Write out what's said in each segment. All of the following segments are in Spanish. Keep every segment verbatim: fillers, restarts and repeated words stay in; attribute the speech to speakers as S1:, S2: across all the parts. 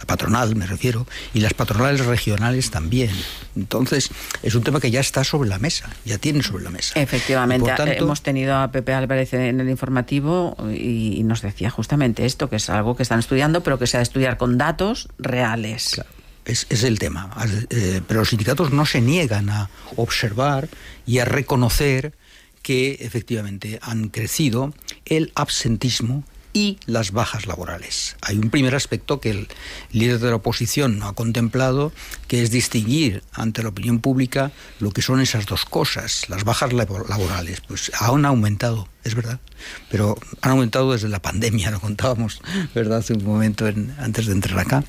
S1: la patronal me refiero, y las patronales regionales también. Entonces, es un tema que ya está sobre la mesa, ya tiene sobre la mesa.
S2: Efectivamente,
S1: tanto,
S2: hemos tenido a Pepe Álvarez en el informativo y, y nos decía justamente esto, que es algo que están estudiando, pero que se ha de estudiar con datos reales.
S1: Claro. Es, es el tema. Eh, pero los sindicatos no se niegan a observar y a reconocer que efectivamente han crecido el absentismo y las bajas laborales. Hay un primer aspecto que el líder de la oposición no ha contemplado, que es distinguir ante la opinión pública lo que son esas dos cosas. Las bajas laborales, pues han aumentado, es verdad, pero han aumentado desde la pandemia, lo contábamos, ¿verdad?, hace un momento en, antes de entrar acá.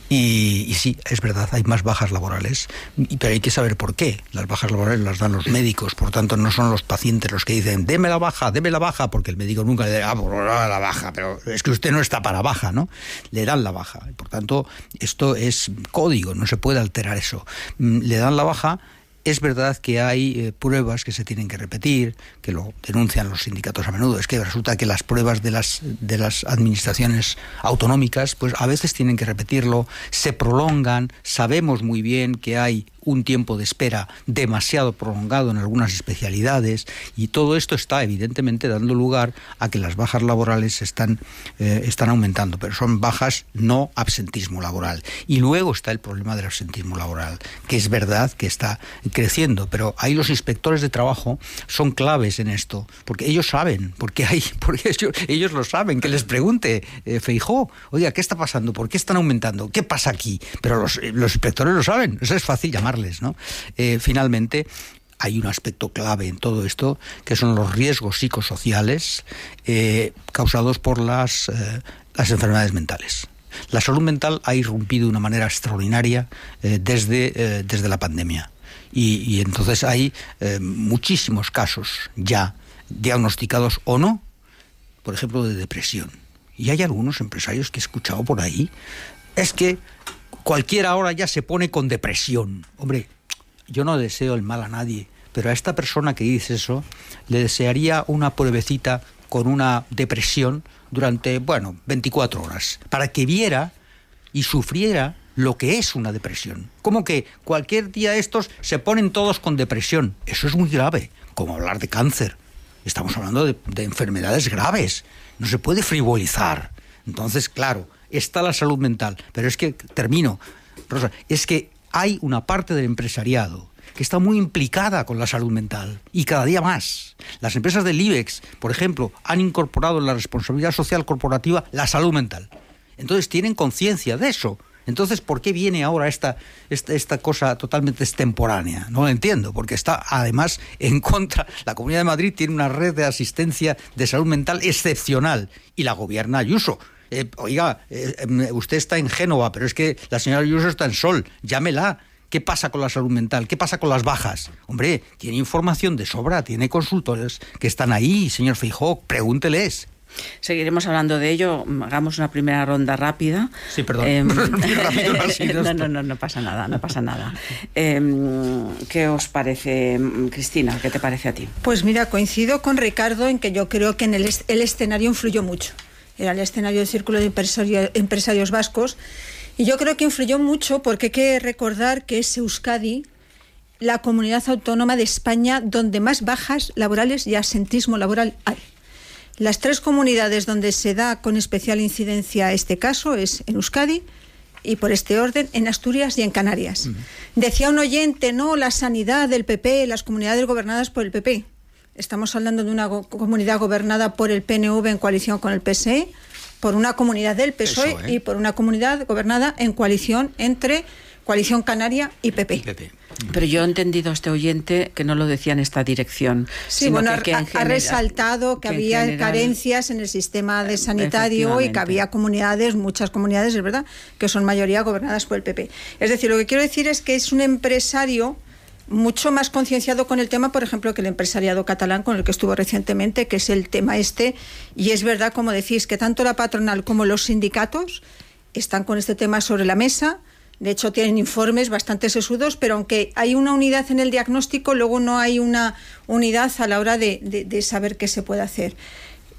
S1: Y, y sí, es verdad, hay más bajas laborales, pero hay que saber por qué. Las bajas laborales las dan los médicos, por tanto no son los pacientes los que dicen, deme la baja, deme la baja, porque el médico nunca le dirá, ah, pues la baja, pero es que usted no está para baja, ¿no? Le dan la baja. Por tanto, esto es código, no se puede alterar eso. Le dan la baja. Es verdad que hay eh, pruebas que se tienen que repetir, que lo denuncian los sindicatos a menudo. Es que resulta que las pruebas de las, de las administraciones autonómicas, pues a veces tienen que repetirlo, se prolongan, sabemos muy bien que hay un tiempo de espera demasiado prolongado en algunas especialidades, y todo esto está evidentemente dando lugar a que las bajas laborales están, eh, están aumentando, pero son bajas, no absentismo laboral. Y luego está el problema del absentismo laboral, que es verdad que está creciendo, pero ahí los inspectores de trabajo son claves en esto, porque ellos saben, porque hay, porque ellos, ellos lo saben, que les pregunte eh, Feijóo, oiga, ¿qué está pasando? ¿Por qué están aumentando? ¿Qué pasa aquí? Pero los, los inspectores lo saben, eso es fácil llamar, ¿no? Eh, finalmente, hay un aspecto clave en todo esto, que son los riesgos psicosociales eh, causados por las, eh, las enfermedades mentales. La salud mental ha irrumpido de una manera extraordinaria eh, desde, eh, desde la pandemia. Y, y entonces hay eh, muchísimos casos ya diagnosticados o no, por ejemplo, de depresión. Y hay algunos empresarios que he escuchado por ahí, es que cualquiera ahora ya se pone con depresión. Hombre, yo no deseo el mal a nadie, pero a esta persona que dice eso le desearía una pruebecita con una depresión durante, bueno, veinticuatro horas, para que viera y sufriera lo que es una depresión. Como que cualquier día de estos se ponen todos con depresión. Eso es muy grave, como hablar de cáncer. Estamos hablando de, de enfermedades graves. No se puede frivolizar. Entonces, claro, está la salud mental, pero es que, termino, Rosa, es que hay una parte del empresariado que está muy implicada con la salud mental, y cada día más. Las empresas del IBEX, por ejemplo, han incorporado en la responsabilidad social corporativa la salud mental. Entonces tienen conciencia de eso. Entonces, ¿por qué viene ahora esta, esta, esta cosa totalmente extemporánea? No lo entiendo, porque está además en contra. La Comunidad de Madrid tiene una red de asistencia de salud mental excepcional, y la gobierna Ayuso. Eh, oiga, eh, usted está en Génova, pero es que la señora Ayuso está en Sol, llámela. ¿Qué pasa con la salud mental? ¿Qué pasa con las bajas? Hombre, tiene información de sobra, tiene consultores que están ahí, señor Feijóo, pregúnteles.
S2: Seguiremos hablando de ello, hagamos una primera ronda rápida.
S1: Sí, perdón.
S2: Eh,
S1: rápido,
S2: no, no, no, no pasa nada, no pasa nada. Eh, ¿Qué os parece, Cristina? ¿Qué te parece a ti?
S3: Pues mira, coincido con Ricardo en que yo creo que en el, el escenario influyó mucho. Era el escenario del Círculo de Empresarios, Empresarios Vascos, y yo creo que influyó mucho porque hay que recordar que es Euskadi la comunidad autónoma de España donde más bajas laborales y absentismo laboral hay. Las tres comunidades donde se da con especial incidencia este caso es en Euskadi y, por este orden, en Asturias y en Canarias. Uh-huh. Decía un oyente, no, la sanidad del P P, las comunidades gobernadas por el P P. Estamos hablando de una go- comunidad gobernada por el P N V en coalición con el P S E, por una comunidad del P S O E, Eso, ¿eh? y por una comunidad gobernada en coalición entre Coalición Canaria y P P.
S1: P P.
S2: Pero yo he entendido a este oyente que no lo decía en esta dirección.
S3: Sí, bueno,
S2: que, que
S3: ha,
S2: general,
S3: ha resaltado que, que había general, carencias en el sistema de sanitario y que había comunidades, muchas comunidades, es verdad, que son mayoría gobernadas por el P P. Es decir, lo que quiero decir es que es un empresario mucho más concienciado con el tema, por ejemplo, que el empresariado catalán con el que estuvo recientemente, que es el tema este, y es verdad, como decís, que tanto la patronal como los sindicatos están con este tema sobre la mesa. De hecho, tienen informes bastante sesudos, pero aunque hay una unidad en el diagnóstico, luego no hay una unidad a la hora de, de, de saber qué se puede hacer.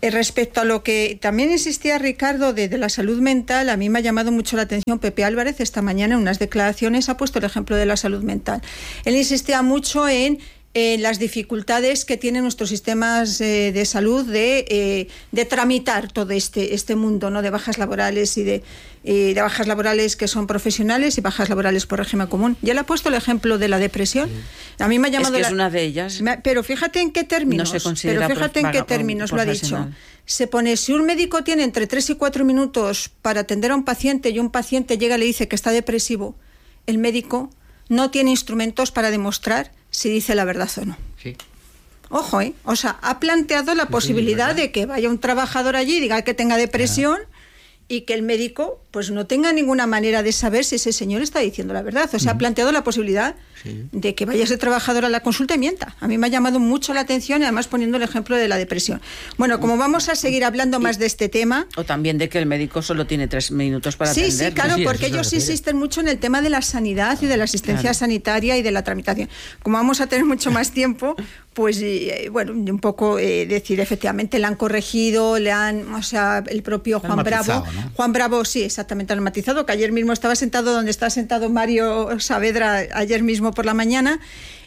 S3: Eh, respecto a lo que también insistía Ricardo de, de la salud mental, a mí me ha llamado mucho la atención Pepe Álvarez esta mañana en unas declaraciones, ha puesto el ejemplo de la salud mental. Él insistía mucho en Eh, las dificultades que tienen nuestros sistemas eh, de salud de, eh, de tramitar todo este, este mundo, ¿no?, de bajas laborales y de, eh, de bajas laborales que son profesionales y bajas laborales por régimen común. Ya le ha puesto el ejemplo de la depresión. A mí me ha llamado
S2: es que
S3: la...
S2: es una de ellas.
S3: Me... Pero fíjate en qué términos.
S2: No se considera
S3: pero fíjate en qué términos lo ha dicho. Se pone, si un médico tiene entre tres y cuatro minutos para atender a un paciente y un paciente llega y le dice que está depresivo, el médico no tiene instrumentos para demostrar si dice la verdad o no.
S1: Sí.
S3: Ojo, ¿eh? O sea, ha planteado la sí, posibilidad sí, de que vaya un trabajador allí y diga que tenga depresión, ah. y que el médico pues no tenga ninguna manera de saber si ese señor está diciendo la verdad. O sea, uh-huh. ha planteado la posibilidad sí. de que vaya ese trabajador a la consulta y mienta. A mí me ha llamado mucho la atención, y además poniendo el ejemplo de la depresión. Bueno, como vamos a seguir hablando más de este tema...
S2: O también de que el médico solo tiene tres minutos para
S3: sí,
S2: atender.
S3: Sí, claro,
S1: sí,
S3: porque ellos insisten mucho en el tema de la sanidad y de la asistencia claro. sanitaria y de la tramitación. Como vamos a tener mucho más tiempo... Pues eh, bueno, un poco eh, decir, efectivamente le han corregido, le han, o sea, el propio Juan Bravo, ¿no? Juan Bravo, sí, exactamente, han matizado, que ayer mismo estaba sentado donde está sentado Mario Saavedra ayer mismo por la mañana,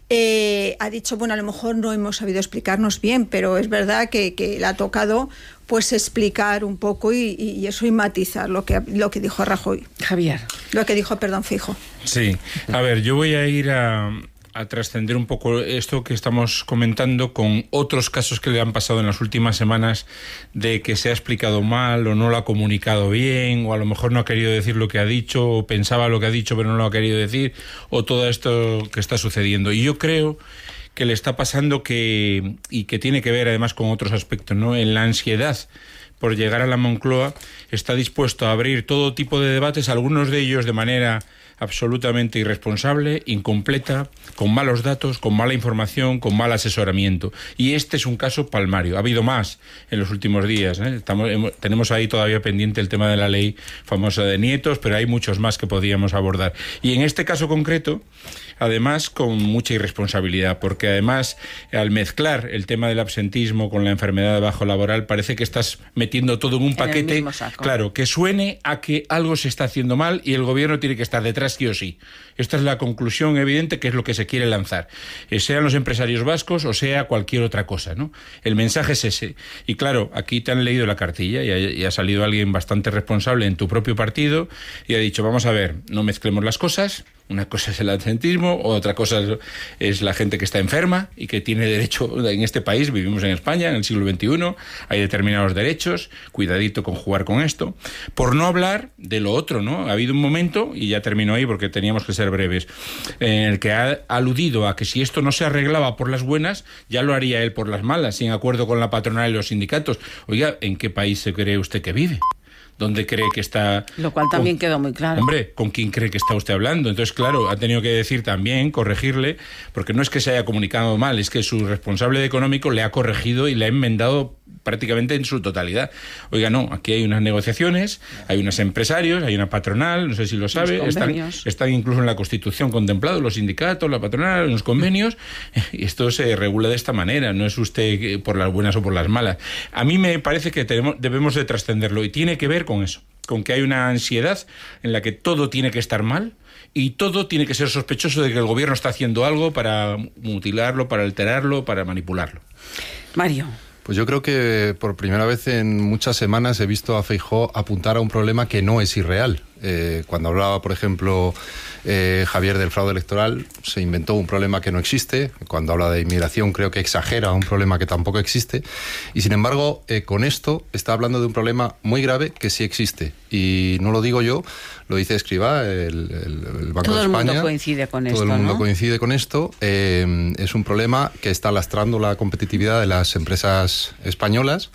S3: eh, ha dicho, bueno, a lo mejor no hemos sabido explicarnos bien, pero es verdad que, que le ha tocado pues explicar un poco y, y eso y matizar lo que, lo que dijo Rajoy.
S2: Javier.
S3: Lo que dijo, perdón, Feijóo.
S4: Sí, a ver, yo voy a ir a... a trascender un poco esto que estamos comentando con otros casos que le han pasado en las últimas semanas de que se ha explicado mal o no lo ha comunicado bien, o a lo mejor no ha querido decir lo que ha dicho, o pensaba lo que ha dicho pero no lo ha querido decir, o todo esto que está sucediendo. Y yo creo que le está pasando que, y que tiene que ver además con otros aspectos, ¿no? En la ansiedad por llegar a la Moncloa está dispuesto a abrir todo tipo de debates, algunos de ellos de manera absolutamente irresponsable, incompleta, con malos datos, con mala información, con mal asesoramiento. Y este es un caso palmario. Ha habido más en los últimos días, ¿eh? Estamos, hemos, tenemos ahí todavía pendiente el tema de la ley famosa de nietos, pero hay muchos más que podríamos abordar. Y en este caso concreto, además, con mucha irresponsabilidad, porque además, al mezclar el tema del absentismo con la enfermedad de bajo laboral, parece que estás metiendo todo en un paquete, en claro, que suene a que algo se está haciendo mal y el gobierno tiene que estar detrás sí o sí. Esta es la conclusión evidente, que es lo que se quiere lanzar, eh, sean los empresarios vascos o sea cualquier otra cosa, ¿no? El mensaje es ese. Y claro, aquí te han leído la cartilla y ha, y ha salido alguien bastante responsable en tu propio partido y ha dicho, vamos a ver, no mezclemos las cosas. Una cosa es el absentismo, otra cosa es la gente que está enferma y que tiene derecho en este país. Vivimos en España, en el siglo veintiuno, hay determinados derechos, cuidadito con jugar con esto. Por no hablar de lo otro, ¿no? Ha habido un momento, y ya termino ahí porque teníamos que ser breves, en el que ha aludido a que si esto no se arreglaba por las buenas, ya lo haría él por las malas, sin acuerdo con la patronal y los sindicatos. Oiga, ¿en qué país se cree usted que vive? ¿Dónde cree que está?
S2: Lo cual también
S4: con,
S2: quedó muy claro.
S4: Hombre, ¿con quién cree que está usted hablando? Entonces, claro, ha tenido que decir también, corregirle, porque no es que se haya comunicado mal, es que su responsable económico le ha corregido y le ha enmendado prácticamente en su totalidad. Oiga, no, aquí hay unas negociaciones, hay unos empresarios, hay una patronal, no sé si lo sabe, están, están incluso en la Constitución contemplados los sindicatos, la patronal, los convenios, y esto se regula de esta manera, no es usted por las buenas o por las malas. A mí me parece que tenemos, debemos de trascenderlo, y tiene que ver con eso, con que hay una ansiedad en la que todo tiene que estar mal y todo tiene que ser sospechoso de que el gobierno está haciendo algo para mutilarlo, para alterarlo, para manipularlo.
S2: Mario.
S5: Pues yo creo que por primera vez en muchas semanas he visto a Feijóo apuntar a un problema que no es irreal. Eh, cuando hablaba, por ejemplo, eh, Javier del fraude electoral, se inventó un problema que no existe. Cuando habla de inmigración, creo que exagera un problema que tampoco existe. Y sin embargo, eh, con esto está hablando de un problema muy grave que sí existe. Y no lo digo yo, lo dice Escrivá, el, el, el Banco
S2: Todo
S5: de España.
S2: Todo el mundo coincide con
S5: Todo
S2: esto,
S5: el mundo
S2: ¿no?
S5: coincide con esto. Eh, es un problema que está lastrando la competitividad de las empresas españolas.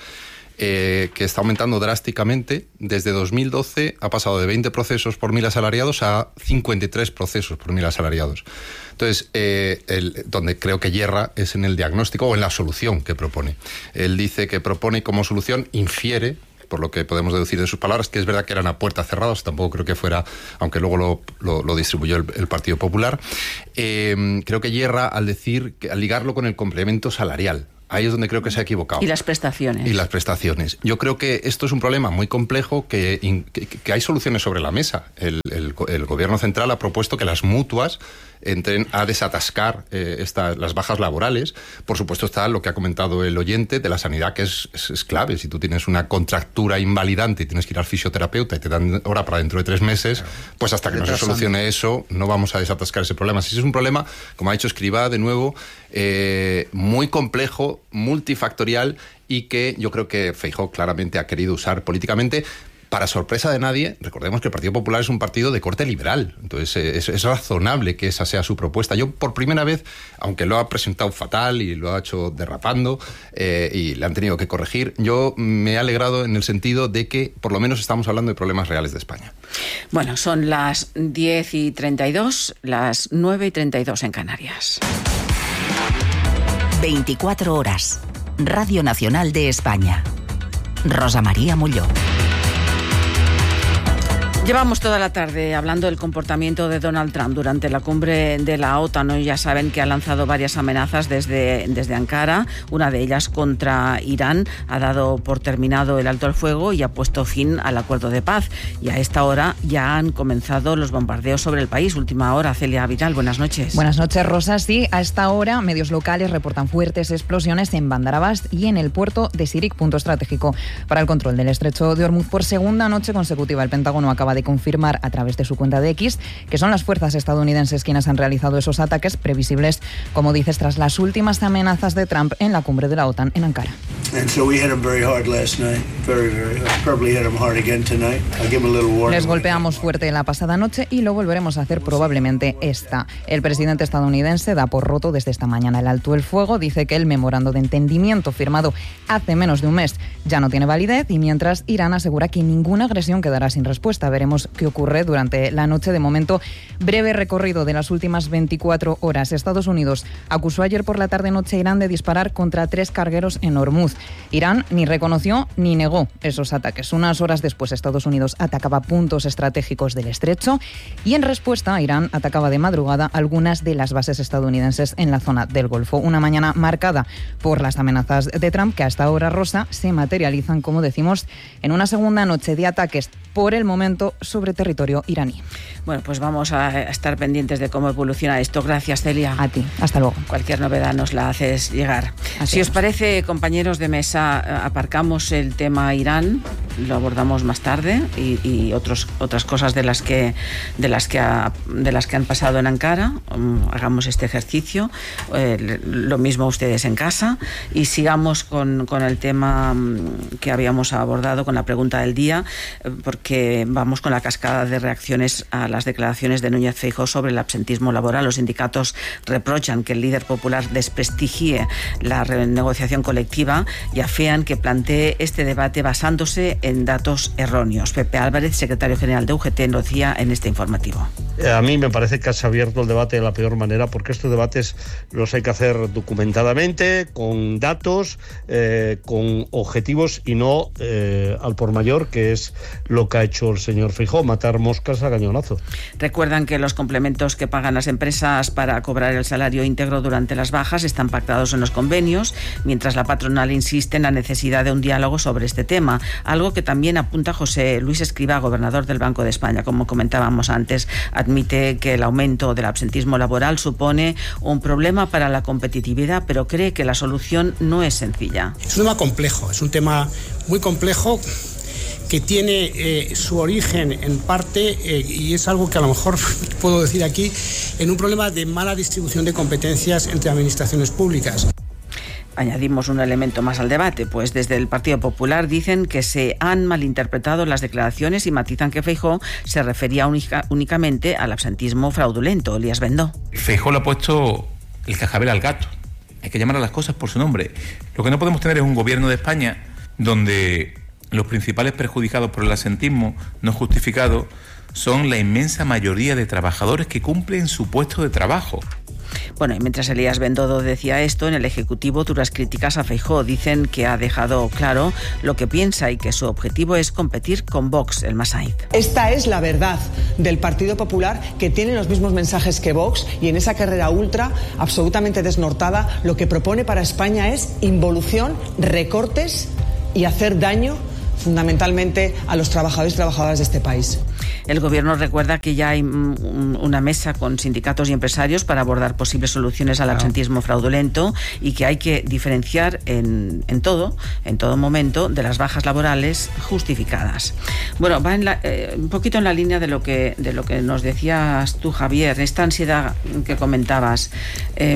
S5: Eh, que está aumentando drásticamente. Desde dos mil doce ha pasado de veinte procesos por mil asalariados a cincuenta y tres procesos por mil asalariados. Entonces, eh, el, donde creo que yerra es en el diagnóstico o en la solución que propone. Él dice que propone como solución, infiere, por lo que podemos deducir de sus palabras, que es verdad que eran a puerta cerrada, tampoco creo que fuera, aunque luego lo, lo, lo distribuyó el, el Partido Popular. Eh, creo que yerra al decir, al ligarlo con el complemento salarial. Ahí es donde creo que se ha equivocado.
S2: Y las prestaciones.
S5: Y las prestaciones. Yo creo que esto es un problema muy complejo, que, que, que hay soluciones sobre la mesa. El, el, el Gobierno central ha propuesto que las mutuas entren a desatascar eh, esta, las bajas laborales. Por supuesto está lo que ha comentado el oyente de la sanidad, que es, es, es clave. Si tú tienes una contractura invalidante y tienes que ir al fisioterapeuta y te dan hora para dentro de tres meses, pues hasta que no se solucione eso, no vamos a desatascar ese problema. Si es un problema, como ha dicho Escrivá, de nuevo, eh, muy complejo, multifactorial, y que yo creo que Feijóo claramente ha querido usar políticamente. Para sorpresa de nadie, recordemos que el Partido Popular es un partido de corte liberal, entonces es, es razonable que esa sea su propuesta. Yo por primera vez, aunque lo ha presentado fatal y lo ha hecho derrapando eh, y le han tenido que corregir, yo me he alegrado en el sentido de que por lo menos estamos hablando de problemas reales de España.
S2: Bueno, son las diez y treinta y dos, las nueve y treinta y dos en Canarias.
S6: veinticuatro horas. Radio Nacional de España. Rosa María Molló.
S2: Llevamos toda la tarde hablando del comportamiento de Donald Trump durante la cumbre de la OTAN. Hoy ya saben que ha lanzado varias amenazas desde, desde Ankara, una de ellas contra Irán. Ha dado por terminado el alto el fuego y ha puesto fin al acuerdo de paz. Y a esta hora ya han comenzado los bombardeos sobre el país. Última hora, Celia Vidal, buenas noches.
S7: Buenas noches, Rosa. Sí, a esta hora medios locales reportan fuertes explosiones en Bandar Abbas y en el puerto de Sirik, punto estratégico para el control del estrecho de Hormuz. Por segunda noche consecutiva, el Pentágono acaba de confirmar a través de su cuenta de X que son las fuerzas estadounidenses quienes han realizado esos ataques previsibles, como dices, tras las últimas amenazas de Trump en la cumbre de la OTAN en Ankara. Les golpeamos fuerte la pasada noche y lo volveremos a hacer probablemente esta. El presidente estadounidense da por roto desde esta mañana el alto el fuego, dice que el memorando de entendimiento firmado hace menos de un mes ya no tiene validez, y mientras Irán asegura que ninguna agresión quedará sin respuesta. Veremos qué ocurre durante la noche. De momento, breve recorrido de las últimas veinticuatro horas. Estados Unidos acusó ayer por la tarde-noche a Irán de disparar contra tres cargueros en Hormuz. Irán ni reconoció ni negó esos ataques. Unas horas después, Estados Unidos atacaba puntos estratégicos del estrecho y en respuesta, Irán atacaba de madrugada algunas de las bases estadounidenses en la zona del Golfo. Una mañana marcada por las amenazas de Trump, que hasta ahora, Rosa, se materializan, como decimos, en una segunda noche de ataques por el momento sobre territorio iraní.
S2: Bueno, pues vamos a estar pendientes de cómo evoluciona esto. Gracias, Celia.
S7: A ti. Hasta luego.
S2: Cualquier novedad nos la haces llegar. Así si es. Os parece, compañeros de mesa, aparcamos el tema Irán, lo abordamos más tarde, y, y otros, otras cosas de las que de las que ha, de las que han pasado en Ankara. Um, hagamos este ejercicio, eh, lo mismo ustedes en casa, y sigamos con, con el tema que habíamos abordado, con la pregunta del día, porque vamos con la cascada de reacciones a las declaraciones de Núñez Feijóo sobre el absentismo laboral. Los sindicatos reprochan que el líder popular desprestigie la renegociación colectiva y afean que plantee este debate basándose en datos erróneos. Pepe Álvarez, secretario general de U G T, lo decía en este informativo.
S8: A mí me parece que has abierto el debate de la peor manera, porque estos debates los hay que hacer documentadamente, con datos, eh, con objetivos, y no eh, al por mayor, que es lo que ha hecho el señor Feijóo, matar moscas a cañonazo.
S2: Recuerdan que los complementos que pagan las empresas para cobrar el salario íntegro durante las bajas están pactados en los convenios, mientras la patronal insiste en la necesidad de un diálogo sobre este tema, algo que también apunta José Luis Escrivá, gobernador del Banco de España. Como comentábamos antes, admite que el aumento del absentismo laboral supone un problema para la competitividad, pero cree que la solución no es sencilla.
S9: Es un tema complejo, es un tema muy complejo, que tiene eh, su origen en parte, eh, y es algo que a lo mejor puedo decir aquí, en un problema de mala distribución de competencias entre administraciones públicas.
S2: Añadimos un elemento más al debate, pues desde el Partido Popular dicen que se han malinterpretado las declaraciones y matizan que Feijóo se refería única, únicamente al absentismo fraudulento. Elías Bendó.
S10: Feijóo le ha puesto el cascabel al gato. Hay que llamar a las cosas por su nombre. Lo que no podemos tener es un gobierno de España donde los principales perjudicados por el absentismo no justificado son la inmensa mayoría de trabajadores que cumplen su puesto de trabajo.
S2: Bueno, y mientras Elías Bendodo decía esto, en el Ejecutivo duras críticas a Feijóo. Dicen que ha dejado claro lo que piensa y que su objetivo es competir con Vox, el Massaid.
S11: Esta es la verdad del Partido Popular, que tiene los mismos mensajes que Vox, y en esa carrera ultra absolutamente desnortada lo que propone para España es involución, recortes y hacer daño fundamentalmente a los trabajadores y trabajadoras de este país.
S2: El Gobierno recuerda que ya hay una mesa con sindicatos y empresarios para abordar posibles soluciones al absentismo fraudulento y que hay que diferenciar en, en todo, en todo momento, de las bajas laborales justificadas. Bueno, va en la, eh, un poquito en la línea de lo que de lo que nos decías tú, Javier, esta ansiedad que comentabas eh,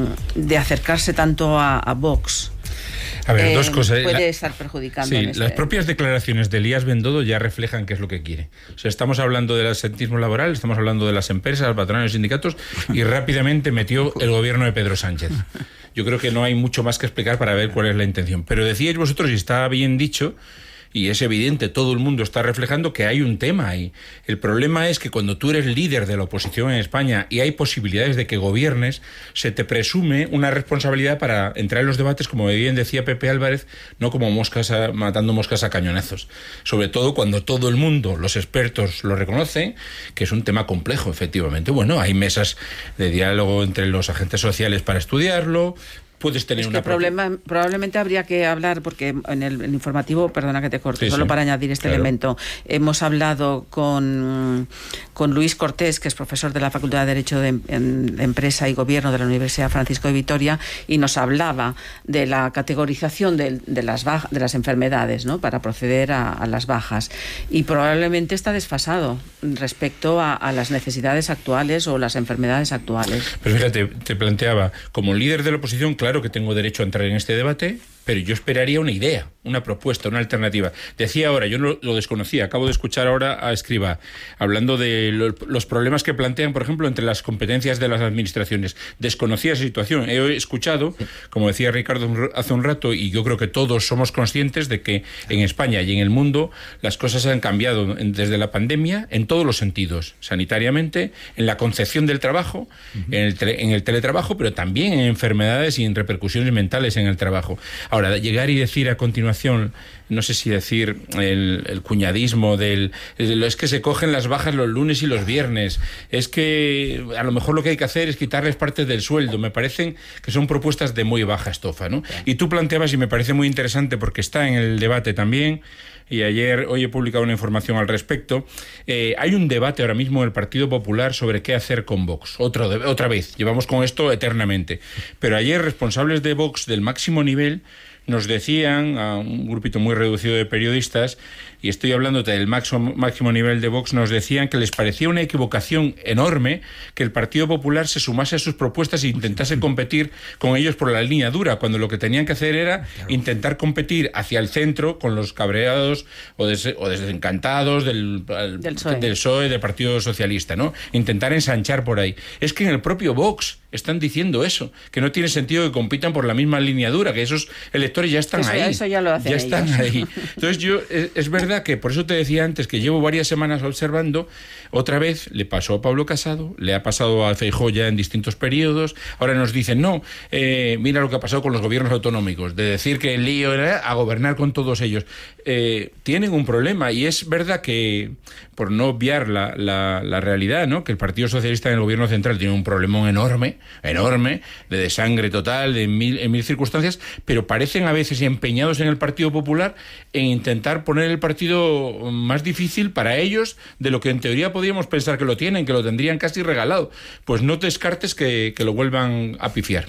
S2: de acercarse tanto a, a Vox.
S4: A ver,
S2: eh,
S4: dos cosas.
S2: Puede
S4: la,
S2: estar perjudicando.
S4: Sí,
S2: en este...
S4: las propias declaraciones de Elías Bendodo ya reflejan qué es lo que quiere. O sea, estamos hablando del absentismo laboral, estamos hablando de las empresas, patronales, sindicatos, y rápidamente metió el gobierno de Pedro Sánchez. Yo creo que no hay mucho más que explicar para ver cuál es la intención. Pero decíais vosotros, y está bien dicho, y es evidente, todo el mundo está reflejando que hay un tema ahí. El problema es que cuando tú eres líder de la oposición en España y hay posibilidades de que gobiernes, se te presume una responsabilidad para entrar en los debates, como bien decía Pepe Álvarez, no como moscas a, matando moscas a cañonazos. Sobre todo cuando todo el mundo, los expertos, lo reconocen, que es un tema complejo, efectivamente. Bueno, hay mesas de diálogo entre los agentes sociales para estudiarlo. Puedes tener
S2: es
S4: una
S2: que problema, probablemente habría que hablar, porque en el, el informativo, perdona que te corte, sí, solo sí. para añadir este claro. elemento, hemos hablado con, con Luis Cortés, que es profesor de la Facultad de Derecho de, en, de Empresa y Gobierno de la Universidad Francisco de Vitoria, y nos hablaba de la categorización de, de, las, baja, de las enfermedades, ¿no?, para proceder a, a las bajas, y probablemente está desfasado respecto a, a las necesidades actuales o las enfermedades actuales.
S4: Pero fíjate, te planteaba, como líder de la oposición, claro que tengo derecho a entrar en este debate, pero yo esperaría una idea, una propuesta, una alternativa. Decía ahora, yo no lo desconocía, acabo de escuchar ahora a Escrivá, hablando de lo, los problemas que plantean, por ejemplo, entre las competencias de las administraciones. Desconocía esa situación. He escuchado, como decía Ricardo hace un rato, y yo creo que todos somos conscientes de que en España y en el mundo las cosas han cambiado desde la pandemia en todos los sentidos, sanitariamente, en la concepción del trabajo, uh-huh. en, el tele, en el teletrabajo, pero también en enfermedades y en repercusiones mentales en el trabajo. Ahora, llegar y decir a continuación, no sé si decir el, el cuñadismo del... Es que se cogen las bajas los lunes y los viernes. Es que a lo mejor lo que hay que hacer es quitarles parte del sueldo. Me parecen que son propuestas de muy baja estofa, ¿no? Y tú planteabas, y me parece muy interesante porque está en el debate también, y ayer, hoy he publicado una información al respecto, eh, hay un debate ahora mismo en el Partido Popular sobre qué hacer con Vox. Otra, otra vez, llevamos con esto eternamente. Pero ayer responsables de Vox del máximo nivel nos decían, a un grupito muy reducido de periodistas, y estoy hablando del máximo, máximo nivel de Vox, nos decían que les parecía una equivocación enorme que el Partido Popular se sumase a sus propuestas e intentase competir con ellos por la línea dura, cuando lo que tenían que hacer era intentar competir hacia el centro con los cabreados o, des, o desencantados del, del, P S O E. del P S O E, del Partido Socialista, ¿no? Intentar ensanchar por ahí. Es que en el propio Vox están diciendo eso, que no tiene sentido que compitan por la misma línea dura, que esos electores ya están
S2: eso,
S4: ahí.
S2: Eso ya lo hacen
S4: ya
S2: ellos.
S4: están ahí. Entonces yo, es, es verdad que, por eso te decía antes, que llevo varias semanas observando, otra vez le pasó a Pablo Casado, le ha pasado a Feijóo ya en distintos periodos, ahora nos dicen, no, eh, mira lo que ha pasado con los gobiernos autonómicos, de decir que el lío era a gobernar con todos ellos. Eh, tienen un problema, y es verdad que, por no obviar la, la, la realidad, ¿no?, que el Partido Socialista en el gobierno central tiene un problemón enorme, enorme, de desangre total, de mil, en mil circunstancias, pero parecen a veces empeñados en el Partido Popular en intentar poner el partido más difícil para ellos de lo que en teoría podríamos pensar que lo tienen, que lo tendrían casi regalado. Pues no te descartes que, que lo vuelvan a pifiar.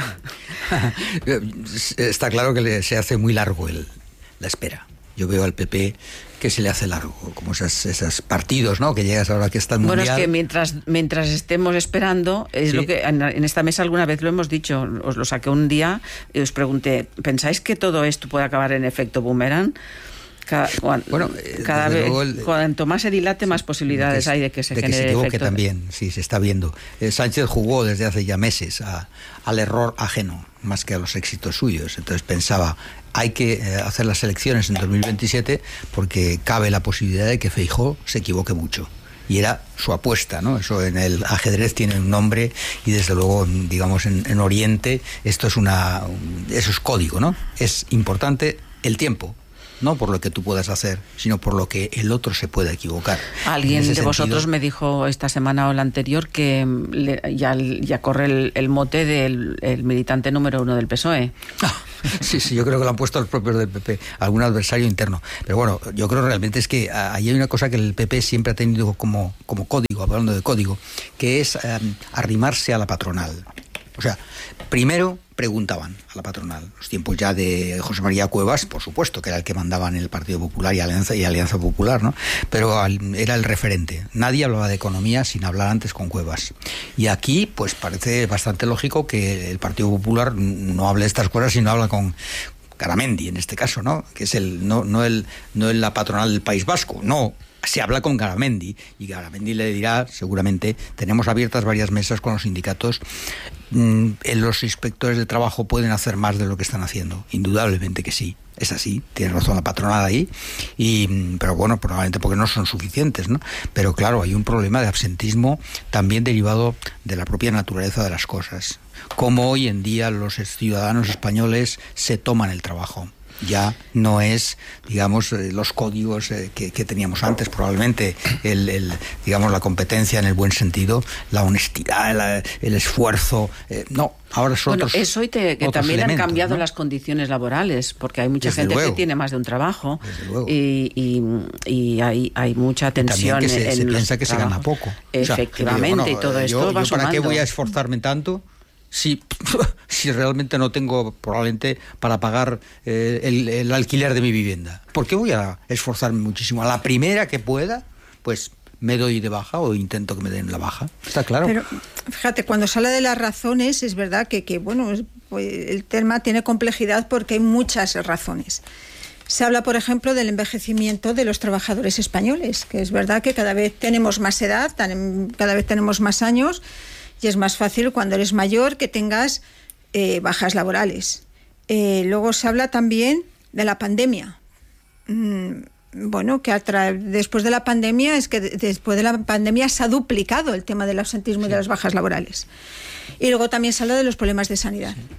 S1: Está claro que le, se hace muy largo el, la espera. Yo veo al P P que se le hace largo, como esos, esos partidos, ¿no?, que llegas ahora que está el mundial.
S2: Bueno, es que mientras, mientras estemos esperando, es sí. lo que en, en esta mesa alguna vez lo hemos dicho, os lo saqué un día y os pregunté, ¿pensáis que todo esto puede acabar en efecto boomerang? Cada, bueno, cada vez, el, cuanto más se dilate, más posibilidades
S1: que,
S2: hay de que se
S1: de
S2: genere
S1: que se equivoque
S2: efecto.
S1: También, sí, se está viendo. Eh, Sánchez jugó desde hace ya meses a, al error ajeno, más que a los éxitos suyos. Entonces pensaba, hay que eh, hacer las elecciones en dos mil veintisiete porque cabe la posibilidad de que Feijóo se equivoque mucho. y era su apuesta, ¿no? Eso en el ajedrez tiene un nombre y desde luego, digamos, en, en Oriente esto es una, eso es código, ¿no? Es importante el tiempo. No por lo que tú puedas hacer, sino por lo que el otro se pueda equivocar.
S2: Alguien de
S1: sentido,
S2: vosotros me dijo esta semana o la anterior que le, ya, ya corre el, el mote del el militante número uno del P S O E.
S1: Ah, sí, sí, yo creo que lo han puesto los propios del P P, algún adversario interno. Pero bueno, yo creo realmente es que ahí hay una cosa que el P P siempre ha tenido como, como código, hablando de código, que es um, arrimarse a la patronal. O sea, primero preguntaban a la patronal. Los tiempos ya de José María Cuevas, por supuesto, que era el que mandaba en el Partido Popular y Alianza, y Alianza Popular, ¿no? Pero al, era el referente. Nadie hablaba de economía sin hablar antes con Cuevas. Y aquí, pues parece bastante lógico que el Partido Popular no hable de estas cosas, sino habla con Garamendi, en este caso, ¿no? Que es el no, no el no la patronal del País Vasco, no. Se habla con Garamendi y Garamendi le dirá, seguramente, tenemos abiertas varias mesas con los sindicatos. Mm, los inspectores de trabajo pueden hacer más de lo que están haciendo, indudablemente que sí, es así, tiene razón la patronal ahí, y, pero bueno, probablemente porque no son suficientes, ¿no? Pero claro, hay un problema de absentismo también derivado de la propia naturaleza de las cosas, como hoy en día los ciudadanos españoles se toman el trabajo. Ya no es, digamos, eh, los códigos eh, que, que teníamos antes, probablemente el, el, digamos, la competencia en el buen sentido, la honestidad, la, el esfuerzo, eh, no, ahora son
S2: bueno,
S1: otros,
S2: eso y te, que también han cambiado, ¿no?, las condiciones laborales, porque hay mucha
S1: Desde
S2: gente
S1: luego.
S2: que tiene más de un trabajo y, y, y hay, hay mucha tensión
S1: que se,
S2: en
S1: se
S2: los
S1: piensa que
S2: trabajos.
S1: se gana poco.
S2: Efectivamente,
S1: o sea,
S2: y todo esto
S1: yo,
S2: va
S1: yo ¿para
S2: sumando.
S1: qué voy a esforzarme tanto? Si, si realmente no tengo probablemente para pagar eh, el, el alquiler de mi vivienda. ¿Por qué voy a esforzarme muchísimo? A la primera que pueda, pues me doy de baja o intento que me den la baja. ¿Está claro?
S3: Pero fíjate, cuando se habla de las razones, es verdad que, que bueno, pues, el tema tiene complejidad porque hay muchas razones. Se habla, por ejemplo, del envejecimiento de los trabajadores españoles, que es verdad que cada vez tenemos más edad, cada vez tenemos más años, y es más fácil cuando eres mayor que tengas eh, bajas laborales. Eh, luego se habla también de la pandemia. Mm, bueno, que atra- después de la pandemia, es que de- después de la pandemia se ha duplicado el tema del absentismo sí. y de las bajas laborales. Y luego también se habla de los problemas de sanidad. Sí.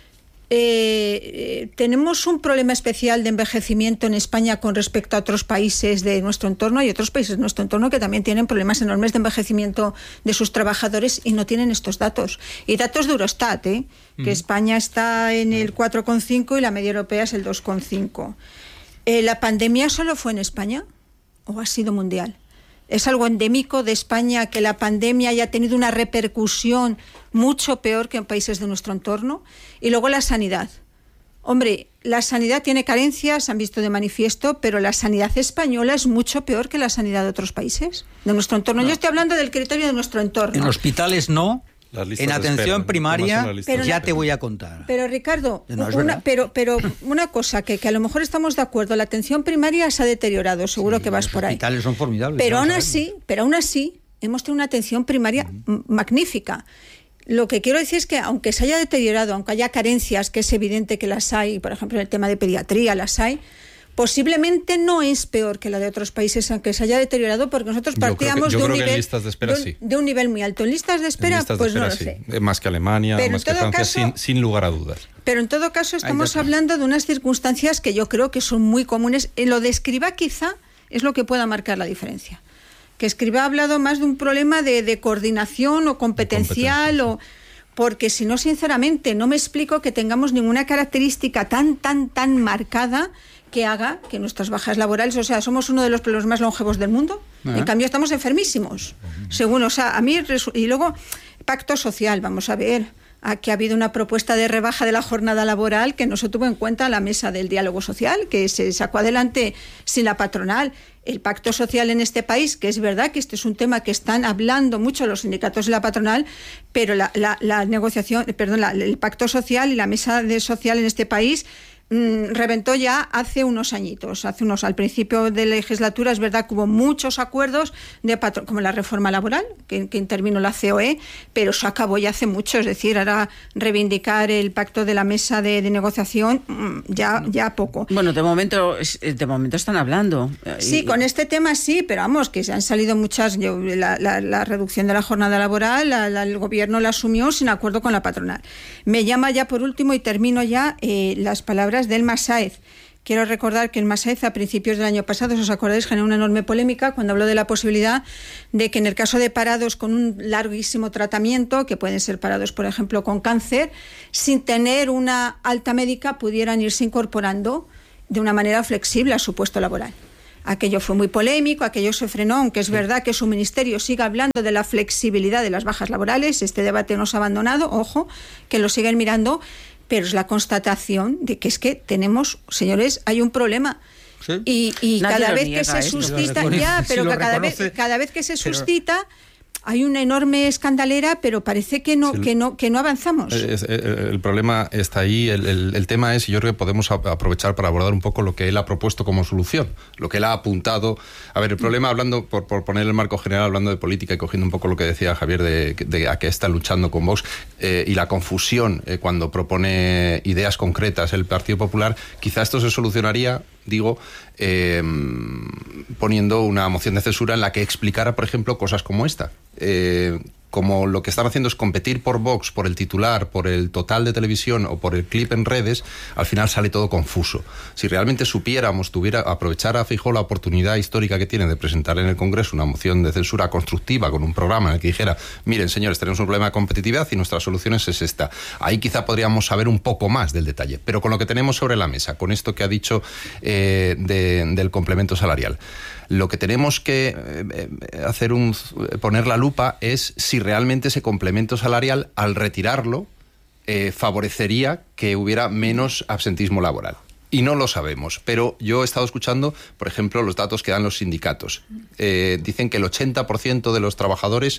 S3: Eh, tenemos un problema especial de envejecimiento en España con respecto a otros países de nuestro entorno. Hay otros países de nuestro entorno que también tienen problemas enormes de envejecimiento de sus trabajadores y no tienen estos datos. Y datos de Eurostat, ¿eh? Mm. que España está en el cuatro coma cinco y la media europea es el dos coma cinco. Eh, ¿La pandemia solo fue en España o ha sido mundial? ¿Es algo endémico de España que la pandemia haya tenido una repercusión mucho peor que en países de nuestro entorno? Y luego la sanidad. Hombre, la sanidad tiene carencias, han visto de manifiesto, pero la sanidad española es mucho peor que la sanidad de otros países de nuestro entorno. No. Yo estoy hablando del criterio de nuestro entorno.
S1: En hospitales no. En atención primaria pero ya te voy a contar.
S3: Pero Ricardo, no una, pero, pero una cosa que, que a lo mejor estamos de acuerdo, la atención primaria se ha deteriorado, seguro sí, que vas por ahí.
S1: Los hospitales son formidables.
S3: Pero aún así, pero aún así hemos tenido una atención primaria uh-huh. magnífica. Lo que quiero decir es que aunque se haya deteriorado, aunque haya carencias, que es evidente que las hay, por ejemplo en el tema de pediatría las hay, posiblemente no es peor que la de otros países, aunque se haya deteriorado, porque nosotros partíamos
S5: yo creo que, yo
S3: de, un nivel,
S5: listas de, espera,
S3: de, un,
S5: sí.
S3: de un nivel muy alto. En listas de espera,
S5: listas
S3: pues
S5: de espera,
S3: no lo
S5: sí.
S3: sé.
S5: Más que Alemania,
S3: pero
S5: más que Francia,
S3: caso,
S5: sin, sin lugar a dudas.
S3: Pero en todo caso estamos hablando de unas circunstancias que yo creo que son muy comunes. En lo de Escrivá quizá es lo que pueda marcar la diferencia. Que Escrivá ha hablado más de un problema de, de coordinación o competencial o... Porque si no, sinceramente, no me explico que tengamos ninguna característica tan, tan, tan marcada que haga que nuestras bajas laborales, o sea, somos uno de los pueblos más longevos del mundo, uh-huh. en cambio estamos enfermísimos, uh-huh. según, o sea, a mí, y luego, pacto social, vamos a ver, aquí ha habido una propuesta de rebaja de la jornada laboral que no se tuvo en cuenta en la mesa del diálogo social, que se sacó adelante sin la patronal. El pacto social en este país, que es verdad que este es un tema que están hablando mucho los sindicatos y la patronal, pero la, la, la negociación, perdón, la, el pacto social y la mesa de social en este país mmm, reventó ya hace unos añitos, hace unos, al principio de la legislatura es verdad que hubo muchos acuerdos de patro, como la reforma laboral, que, que intervino la C O E, pero eso acabó ya hace mucho, es decir, ahora reivindicar el pacto de la mesa de, de negociación ya, ya poco.
S2: Bueno, de momento, de momento están hablando.
S3: Sí, y... con este tema sí, pero vamos, que se han salido muchas, yo, la, la, la reducción de la jornada laboral, la, la, el gobierno la asumió sin acuerdo con la patronal. Me llama ya por último y termino ya eh, las palabras del Masáez. Quiero recordar que el Masáez a principios del año pasado, si os acordáis, generó una enorme polémica cuando habló de la posibilidad de que en el caso de parados con un larguísimo tratamiento, que pueden ser parados, por ejemplo, con cáncer, sin tener una alta médica, pudieran irse incorporando de una manera flexible a su puesto laboral. Aquello fue muy polémico, aquello se frenó, aunque es verdad que su ministerio sigue hablando de la flexibilidad de las bajas laborales. Este debate no se ha abandonado, ojo, que lo siguen mirando, pero es la constatación de que es que tenemos, señores, hay un problema. ¿Sí? Y, y cada vez que se esto. suscita, ya, pero que cada vez, cada vez que se pero... suscita... hay una enorme escandalera, pero parece que no, sí, que no, que no avanzamos.
S5: Es, el, el problema está ahí, el, el, el tema es, y yo creo que podemos aprovechar para abordar un poco lo que él ha propuesto como solución, lo que él ha apuntado. A ver, el problema, hablando, por, por poner el marco general, hablando de política y cogiendo un poco lo que decía Javier de, de a qué está luchando con Vox, eh, y la confusión eh, cuando propone ideas concretas el Partido Popular, quizá esto se solucionaría, digo, eh, poniendo una moción de censura en la que explicara, por ejemplo, cosas como esta. Eh, como lo que están haciendo es competir por Vox, por el titular, por el total de televisión o por el clip en redes, al final sale todo confuso. Si realmente supiéramos, tuviera, aprovechar a Feijóo la oportunidad histórica que tiene de presentar en el Congreso una moción de censura constructiva con un programa en el que dijera, miren señores, tenemos un problema de competitividad y nuestra solución es esta. Ahí quizá podríamos saber un poco más del detalle, pero con lo que tenemos sobre la mesa, con esto que ha dicho eh, de, del complemento salarial, lo que tenemos que eh, hacer un, poner la lupa es si realmente ese complemento salarial, al retirarlo, eh, favorecería que hubiera menos absentismo laboral. Y no lo sabemos, pero yo he estado escuchando, por ejemplo, los datos que dan los sindicatos. Eh, dicen que el ochenta por ciento de los trabajadores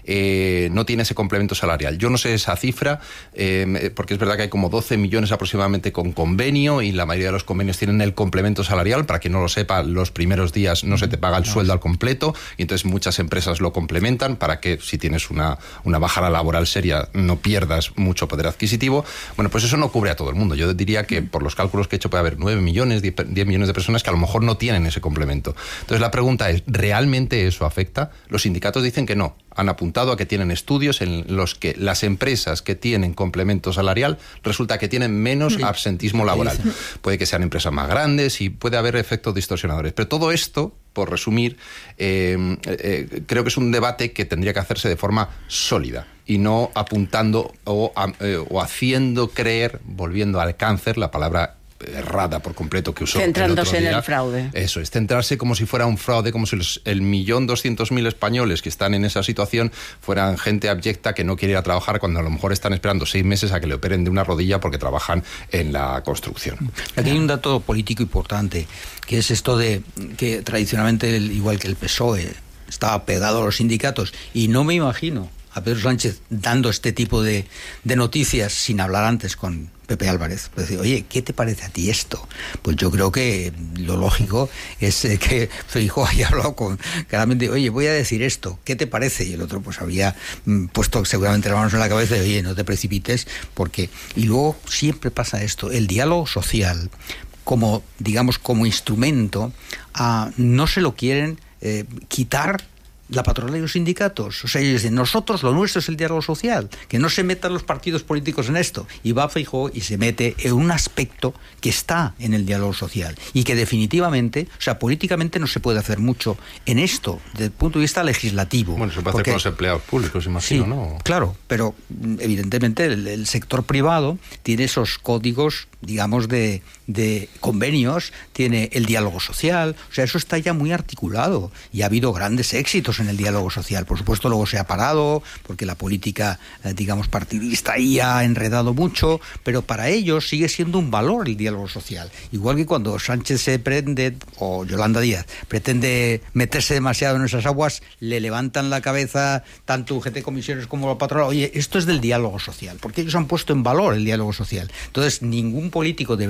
S5: eh, no tiene ese complemento salarial. Yo no sé esa cifra, eh, porque es verdad que hay como doce millones aproximadamente con convenio, y la mayoría de los convenios tienen el complemento salarial. Para quien no lo sepa, los primeros días no se te paga el sueldo al completo, y entonces muchas empresas lo complementan para que, si tienes una, una bajada laboral seria, no pierdas mucho poder adquisitivo. Bueno, pues eso no cubre a todo el mundo. Yo diría que, por los cálculos que he hecho, puede haber nueve millones, diez millones de personas que a lo mejor no tienen ese complemento. Entonces la pregunta es, ¿realmente eso afecta? Los sindicatos dicen que no. Han apuntado a que tienen estudios en los que las empresas que tienen complemento salarial resulta que tienen menos absentismo laboral. Puede que sean empresas más grandes y puede haber efectos distorsionadores. Pero todo esto, por resumir, eh, eh, creo que es un debate que tendría que hacerse de forma sólida y no apuntando o, eh, o haciendo creer, volviendo al cáncer, la palabra errada por completo que usó.
S2: Centrándose
S5: el
S2: en el fraude.
S5: Eso es, centrarse como si fuera un fraude, como si los, el millón doscientos mil españoles que están en esa situación fueran gente abyecta que no quiere ir a trabajar, cuando a lo mejor están esperando seis meses a que le operen de una rodilla porque trabajan en la construcción.
S1: Aquí hay un dato político importante, que es esto de que tradicionalmente, el, igual que el P S O E, estaba pegado a los sindicatos, y no me imagino a Pedro Sánchez dando este tipo de, de noticias sin hablar antes con Pepe Álvarez. Pues decir, oye, ¿qué te parece a ti esto? Pues yo creo que lo lógico es eh, que Feijóo haya hablado con claramente, oye, voy a decir esto, ¿qué te parece? Y el otro pues había mm, puesto seguramente las manos en la cabeza y, oye, no te precipites, porque... Y luego siempre pasa esto, el diálogo social como, digamos, como instrumento, ah, no se lo quieren eh, quitar la patronal y los sindicatos. O sea, ellos dicen, nosotros, lo nuestro es el diálogo social, que no se metan los partidos políticos en esto. Y va Feijóo y se mete en un aspecto que está en el diálogo social y que definitivamente, o sea, políticamente no se puede hacer mucho en esto, desde el punto de vista legislativo.
S5: Bueno, se puede hacer con los empleados públicos, imagino,
S1: sí,
S5: ¿no?
S1: Claro, pero evidentemente el, el sector privado tiene esos códigos, digamos, de, de convenios, tiene el diálogo social, o sea, eso está ya muy articulado y ha habido grandes éxitos en el diálogo social. Por supuesto, luego se ha parado porque la política, eh, digamos, partidista ahí ha enredado mucho, pero para ellos sigue siendo un valor el diálogo social. Igual que cuando Sánchez se prende, o Yolanda Díaz, pretende meterse demasiado en esas aguas, le levantan la cabeza tanto U G T Comisiones como la patronal. Oye, esto es del diálogo social, porque ellos han puesto en valor el diálogo social. Entonces, ningún político debería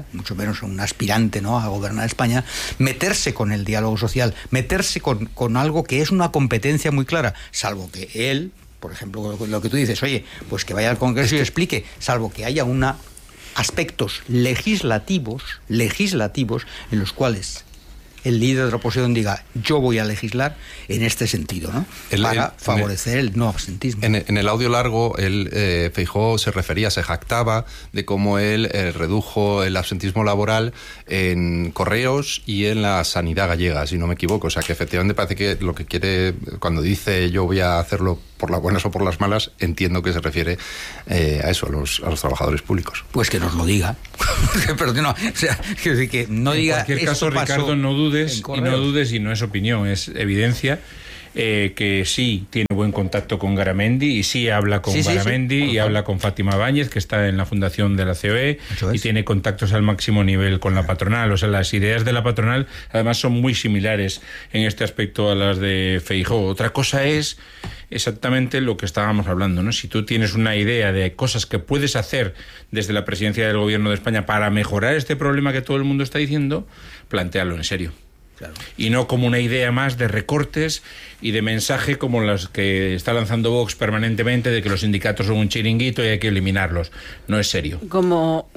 S1: mucho menos un aspirante, ¿no?, a gobernar España, meterse con el diálogo social, meterse con, con algo que es una competencia muy clara, salvo que él, por ejemplo, lo que tú dices, oye, pues que vaya al Congreso y explique, salvo que haya una aspectos legislativos, legislativos, en los cuales el líder de la oposición diga, yo voy a legislar en este sentido, ¿no? El, para el, favorecer el, el no absentismo.
S5: En, en el audio largo, él, eh, Feijóo se refería, se jactaba de cómo él eh, redujo el absentismo laboral en correos y en la sanidad gallega, si no me equivoco. O sea, que efectivamente parece que lo que quiere, cuando dice yo voy a hacerlo por las buenas o por las malas, entiendo que se refiere eh, a eso, a los, a los trabajadores públicos.
S1: Pues que nos lo diga. Pero no, o sea, que, que no diga...
S4: En cualquier caso, Ricardo, no dudes, y no dudes, y no es opinión, es evidencia, eh, que sí tiene buen contacto con Garamendi, y sí habla con sí, Garamendi, sí, sí. y habla con Fátima Báñez, que está en la fundación de la C O E, y tiene contactos al máximo nivel con la patronal. O sea, las ideas de la patronal además son muy similares en este aspecto a las de Feijóo. Otra cosa es exactamente lo que estábamos hablando, ¿no? Si tú tienes una idea de cosas que puedes hacer desde la presidencia del Gobierno de España para mejorar este problema que todo el mundo está diciendo, plantéalo en serio. Claro. Y no como una idea más de recortes y de mensaje como las que está lanzando Vox permanentemente, de que los sindicatos son un chiringuito y hay que eliminarlos. No es serio.
S2: Como,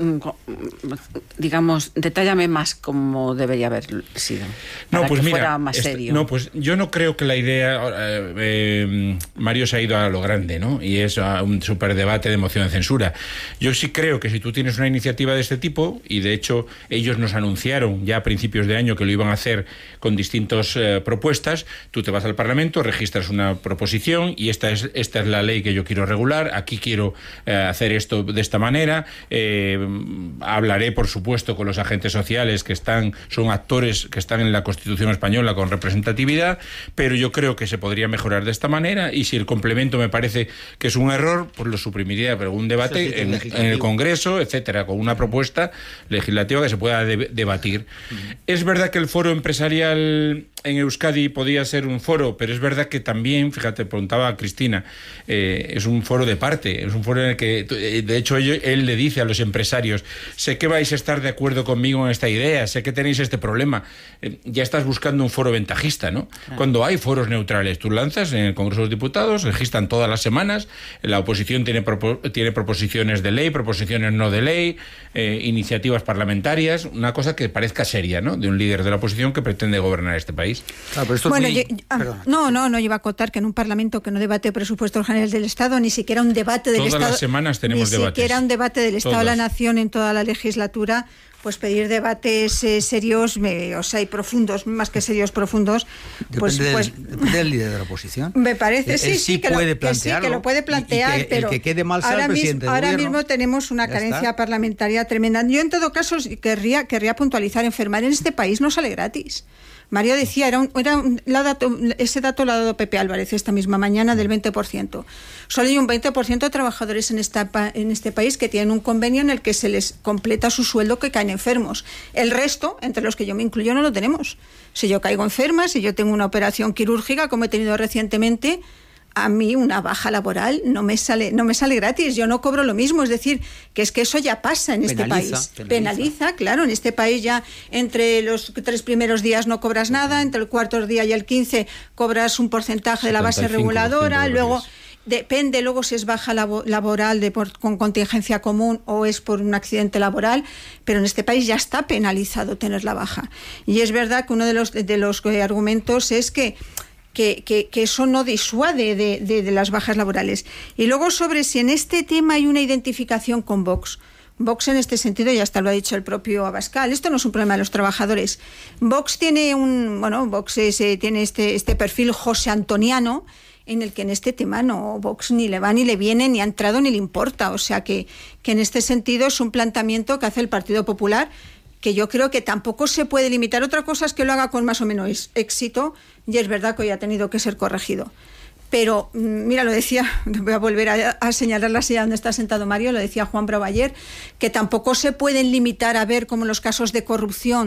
S2: digamos, detállame más cómo debería haber sido.
S4: No, pues
S2: que
S4: mira,
S2: fuera más serio.
S4: Este, no, pues yo no creo que la idea... Eh, eh, Mario se ha ido a lo grande, ¿no? Y es a un superdebate de moción de censura. Yo sí creo que si tú tienes una iniciativa de este tipo, y de hecho ellos nos anunciaron ya a principios de año que lo iban a hacer con distintas eh, propuestas, tú te vas al Parlamento, registras una proposición y esta es esta es la ley que yo quiero regular, aquí quiero eh, hacer esto de esta manera, eh, hablaré por supuesto con los agentes sociales que están son actores que están en la Constitución española con representatividad, pero yo creo que se podría mejorar de esta manera, y si el complemento me parece que es un error, pues lo suprimiría, pero un debate sí, sí, en, en el Congreso, etcétera, con una propuesta legislativa que se pueda de, debatir. Uh-huh. Es verdad que el foro empresarial en Euskadi podía ser un foro, pero es verdad que también, fíjate, preguntaba a Cristina, eh, es un foro de parte, es un foro en el que, de hecho, él, él le dice a los empresarios, sé que vais a estar de acuerdo conmigo en esta idea, sé que tenéis este problema, eh, ya estás buscando un foro ventajista, ¿no? Claro. Cuando hay foros neutrales, tú lanzas en el Congreso de los Diputados, registran todas las semanas, la oposición tiene, propo, tiene proposiciones de ley, proposiciones no de ley, eh, iniciativas parlamentarias, una cosa que parezca seria, ¿no?, de un líder de la oposición que pretende gobernar este país.
S1: Claro, pero esto
S3: bueno,
S1: es muy...
S3: yo, ah, no, no, no iba a acotar que en un Parlamento que no debate presupuestos generales del Estado, ni siquiera un debate del
S4: Todas
S3: Estado...
S4: Todas las semanas tenemos
S3: ni
S4: debates.
S3: Ni siquiera un debate del Estado de la Nación en toda la legislatura, pues pedir debates eh, serios, me, o sea, y profundos, más que serios, profundos, pues...
S1: Depende,
S3: pues,
S1: del, depende del líder de la oposición.
S3: Me parece, sí,
S1: sí,
S3: sí, que,
S1: puede
S3: lo, que sí, que lo puede plantear,
S1: y, y que,
S3: pero
S1: el que quede mal sea
S3: ahora,
S1: el presidente
S3: mismo, ahora mismo tenemos una
S1: ya
S3: carencia
S1: está.
S3: parlamentaria tremenda. Yo, en todo caso, querría, querría puntualizar, enfermar en este país no sale gratis. Mario decía, era un, era un, la dato, ese dato lo ha dado Pepe Álvarez esta misma mañana, del veinte por ciento. Solo hay un veinte por ciento de trabajadores en, esta, en este país que tienen un convenio en el que se les completa su sueldo que caen enfermos. El resto, entre los que yo me incluyo, no lo tenemos. Si yo caigo enferma, si yo tengo una operación quirúrgica, como he tenido recientemente, a mí una baja laboral no me sale no me sale gratis, yo no cobro lo mismo, es decir, que es que eso ya pasa en este
S1: penaliza,
S3: país.
S1: Penaliza.
S3: penaliza, claro, en este país ya entre los tres primeros días no cobras nada, entre el cuarto día y el quince cobras un porcentaje de la base reguladora, luego depende luego si es baja labo- laboral de por, con contingencia común o es por un accidente laboral, pero en este país ya está penalizado tener la baja. Y es verdad que uno de los, de los argumentos es que Que, que, que eso no disuade de, de, de las bajas laborales. Y luego sobre si en este tema hay una identificación con Vox. Vox en este sentido, ya hasta lo ha dicho el propio Abascal, esto no es un problema de los trabajadores. Vox tiene un, bueno, Vox es, eh, tiene este, este perfil josé antoniano, en el que en este tema no, Vox ni le va ni le viene, ni ha entrado ni le importa. O sea que, que en este sentido es un planteamiento que hace el Partido Popular, que yo creo que tampoco se puede limitar. Otra cosa es que lo haga con más o menos éxito, y es verdad que hoy ha tenido que ser corregido. Pero, mira, lo decía, voy a volver a, a señalar la silla donde está sentado Mario, lo decía Juan Bravo ayer, que tampoco se pueden limitar a ver cómo los casos de corrupción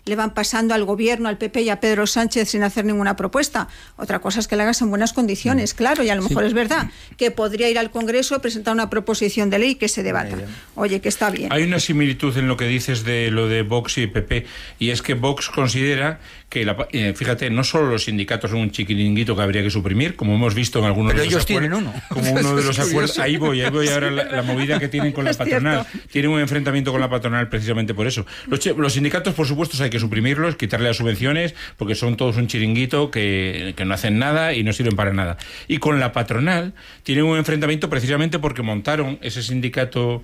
S3: le van pasando al gobierno, al P P y a Pedro Sánchez sin hacer ninguna propuesta. Otra cosa es que la hagas en buenas condiciones, claro, y a lo mejor sí. Es verdad que podría ir al Congreso, presentar una proposición de ley que se debata. Oye, que está bien.
S4: Hay una similitud en lo que dices de lo de Vox y P P, y es que Vox considera que, la, eh, fíjate, no solo los sindicatos son un chiquiringuito que habría que suprimir, como hemos visto en algunos
S1: Pero
S4: de los
S1: ellos
S4: acuerdos,
S1: tienen uno.
S4: como uno de los acuerdos, ahí voy, ahí voy ahora la, la movida que tienen con la patronal. Tienen un enfrentamiento con la patronal precisamente por eso. Los, los sindicatos, por supuesto, hay que suprimirlos, quitarle las subvenciones, porque son todos un chiringuito que, que no hacen nada y no sirven para nada. Y con la patronal tienen un enfrentamiento precisamente porque montaron ese sindicato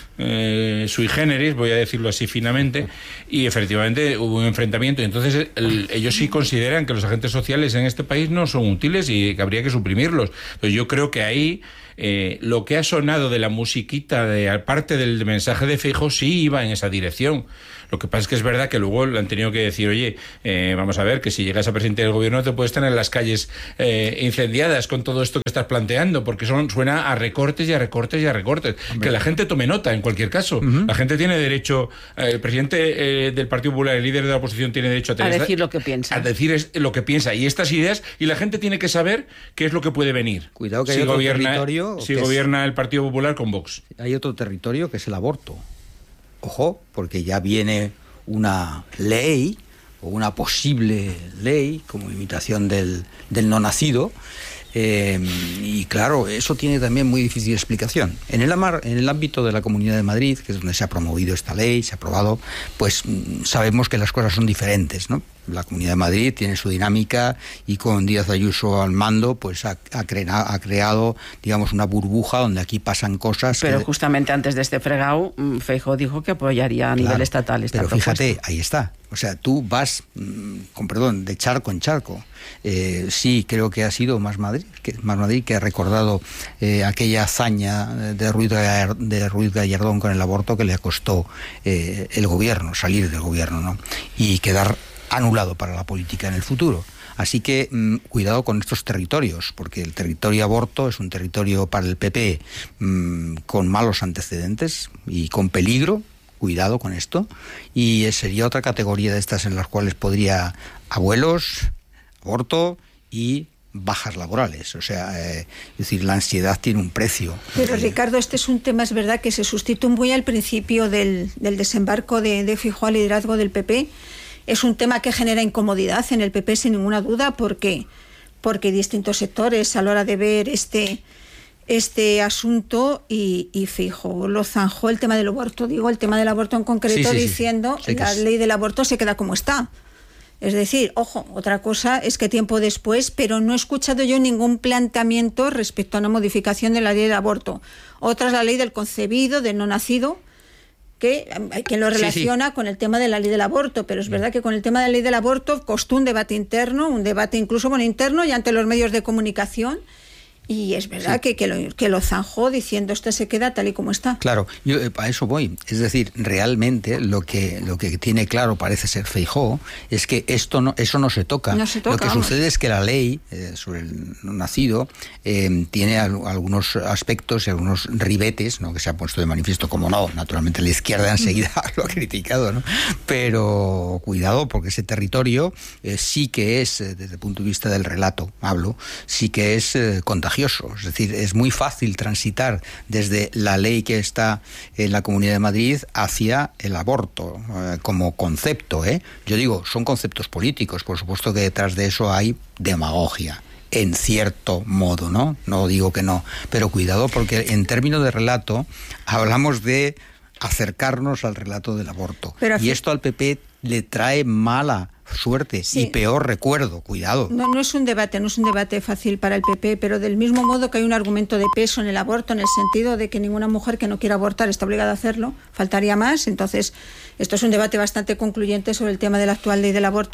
S4: Eh, sui generis, voy a decirlo así finamente, y efectivamente hubo un enfrentamiento, y entonces el, ellos sí consideran que los agentes sociales en este país no son útiles y que habría que suprimirlos. Entonces yo creo que ahí eh, lo que ha sonado de la musiquita, de aparte del mensaje de Feijóo, sí iba en esa dirección. Lo que pasa es que es verdad que luego le han tenido que decir, oye, eh, vamos a ver, que si llegas a presidente del gobierno te puedes tener las calles eh, incendiadas con todo esto que estás planteando, porque son, suena a recortes y a recortes y a recortes. Hombre. Que la gente tome nota, en cualquier caso. Uh-huh. La gente tiene derecho, eh, el presidente eh, del Partido Popular, el líder de la oposición, tiene derecho a, tener
S2: a decir
S4: esta,
S2: lo que piensa.
S4: A decir es, lo que piensa y estas ideas, y la gente tiene que saber qué es lo que puede venir.
S1: Cuidado que
S4: si
S1: hay otro
S4: gobierna,
S1: territorio...
S4: Si gobierna es... el Partido Popular con Vox.
S1: Hay otro territorio que es el aborto. Ojo, porque ya viene una ley o una posible ley como imitación del, del no nacido, eh, y claro, eso tiene también muy difícil explicación. En el, amar, en el ámbito de la Comunidad de Madrid, que es donde se ha promovido esta ley, se ha aprobado, pues sabemos que las cosas son diferentes, ¿no? La Comunidad de Madrid tiene su dinámica y con Díaz Ayuso al mando pues ha, ha, crea, ha creado, digamos, una burbuja donde aquí pasan cosas.
S2: Pero
S1: que...
S2: justamente antes de este fregado, Feijóo dijo que apoyaría a
S1: claro,
S2: nivel estatal esta
S1: pero
S2: propuesta.
S1: Fíjate, ahí está. O sea, tú vas, con perdón, de charco en charco. Eh, sí, creo que ha sido Más Madrid, que, Más Madrid, que ha recordado eh, aquella hazaña de Ruiz, de Ruiz Gallardón con el aborto que le costó eh, el gobierno, salir del gobierno, ¿no? Y quedar anulado para la política en el futuro. Así que mmm, cuidado con estos territorios, porque el territorio aborto es un territorio para el P P mmm, con malos antecedentes y con peligro. Cuidado con esto. Y sería otra categoría de estas en las cuales podría abuelos, aborto y bajas laborales. O sea, eh, es decir, la ansiedad tiene un precio.
S3: Pero Ricardo, este es un tema, es verdad, que se sustituye al principio del, del desembarco de, de Feijóo al liderazgo del P P. Es un tema que genera incomodidad en el P P sin ninguna duda. ¿Por qué? Porque distintos sectores a la hora de ver este, este asunto y, y Feijóo lo zanjó el tema del aborto, digo, el tema del aborto en concreto, sí, sí, diciendo sí. Sí, la ley del aborto se queda como está. Es decir, ojo, otra cosa es que tiempo después, pero no he escuchado yo ningún planteamiento respecto a una modificación de la ley del aborto. Otra es la ley del concebido, del no nacido, que hay quien lo relaciona sí, sí. con el tema de la ley del aborto, pero es verdad que con el tema de la ley del aborto costó un debate interno, un debate incluso bueno, interno y ante los medios de comunicación, y es verdad sí. que, que, lo, que lo zanjó diciendo esto se queda tal y como está.
S1: Claro, yo eh, a eso voy. Es decir, realmente lo que lo que tiene claro parece ser Feijóo es que esto no eso no se toca.
S3: No se toca
S1: lo que
S3: vamos.
S1: sucede es que la ley eh, sobre el no nacido eh, tiene al, algunos aspectos y algunos ribetes, ¿no? Que se han puesto de manifiesto, como no, naturalmente la izquierda enseguida lo ha criticado, ¿no? Pero cuidado, porque ese territorio eh, sí que es, eh, desde el punto de vista del relato, hablo, sí que es eh, contagioso. Es decir, es muy fácil transitar desde la ley que está en la Comunidad de Madrid hacia el aborto eh, como concepto, ¿eh? Yo digo, son conceptos políticos, por supuesto que detrás de eso hay demagogia, en cierto modo, ¿no? No digo que no, pero cuidado porque en términos de relato hablamos de acercarnos al relato del aborto. Pero y esto al P P le trae mala suerte sí. y peor recuerdo, cuidado.
S3: No, no es un debate, no es un debate fácil para el P P, pero del mismo modo que hay un argumento de peso en el aborto, en el sentido de que ninguna mujer que no quiera abortar está obligada a hacerlo, faltaría más. Entonces, esto es un debate bastante concluyente sobre el tema de la actual ley del aborto,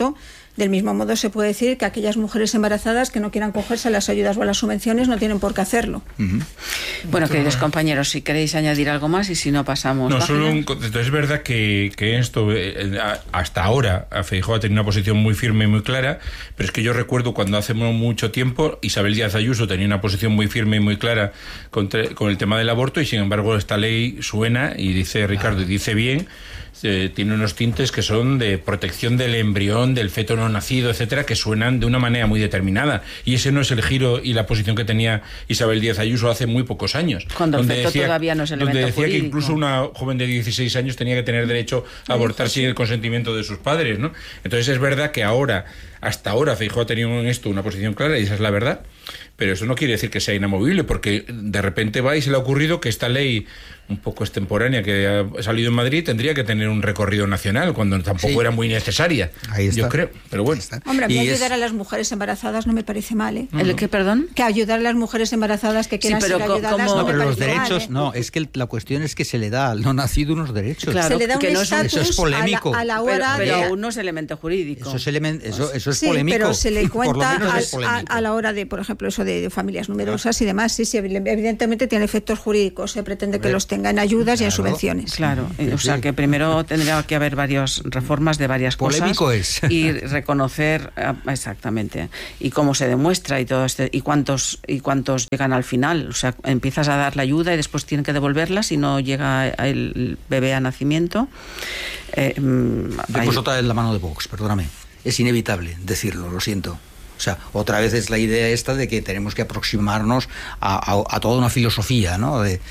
S3: Del mismo modo se puede decir que aquellas mujeres embarazadas que no quieran cogerse a las ayudas o a las subvenciones no tienen por qué hacerlo.
S2: Uh-huh. Bueno, queridos compañeros, si queréis añadir algo más y si no pasamos...
S4: No, solo un, entonces es verdad que, que esto, eh, hasta ahora, Feijóo ha tenido una posición muy firme y muy clara, pero es que yo recuerdo cuando hace mucho tiempo Isabel Díaz Ayuso tenía una posición muy firme y muy clara contra, con el tema del aborto, y sin embargo esta ley suena y dice Ricardo, y dice bien, eh, tiene unos tintes que son de protección del embrión, del feto no nacido, etcétera, que suenan de una manera muy determinada, y ese no es el giro y la posición que tenía Isabel Díaz Ayuso hace muy pocos años,
S2: cuando el feto decía, todavía no es elemento
S4: donde decía
S2: jurídico.
S4: Que incluso una joven de dieciséis años tenía que tener derecho a abortar sin el consentimiento de sus padres, ¿no? Entonces es verdad que ahora, hasta ahora Feijóo ha tenido en esto una posición clara, y esa es la verdad, pero eso no quiere decir que sea inamovible, porque de repente va y se le ha ocurrido que esta ley un poco extemporánea que ha salido en Madrid tendría que tener un recorrido nacional, cuando tampoco sí. era muy necesaria. Ahí está. Yo creo, pero bueno.
S3: Hombre, a mí ayudar es... a las mujeres embarazadas no me parece mal, ¿eh?
S2: ¿El qué, perdón?
S3: Que ayudar a las mujeres embarazadas que quieran sí, ser ayudadas
S1: no,
S3: no,
S1: pero
S3: me
S1: los
S3: parece
S1: derechos,
S3: mal, ¿eh?
S1: No, es que la cuestión es que se le da al no nacido unos derechos.
S3: Claro, se le da un estatus
S1: eso es polémico.
S3: A la, a la hora
S2: pero, pero
S3: de...
S2: aún no es elemento jurídico.
S1: Eso es, element, eso, eso es
S3: sí,
S1: polémico.
S3: pero se le cuenta a,
S1: es
S3: a, a la hora de, por ejemplo, eso de, de familias numerosas y demás. Sí, sí, evidentemente tiene efectos jurídicos. Se pretende que los tenga en ayudas claro. y en subvenciones.
S2: Claro, sí, o sea sí. que primero tendría que haber varias reformas de varias
S1: Polémico
S2: cosas.
S1: Es.
S2: Y reconocer exactamente. Y cómo se demuestra y todo esto. Y cuántos, y cuántos llegan al final. O sea, empiezas a dar la ayuda y después tienen que devolverla si no llega el bebé a nacimiento. Eh,
S1: Después hay... otra vez la mano de Vox, perdóname. Es inevitable decirlo, lo siento. O sea, otra vez es la idea esta de que tenemos que aproximarnos a, a, a toda una filosofía, ¿no? De,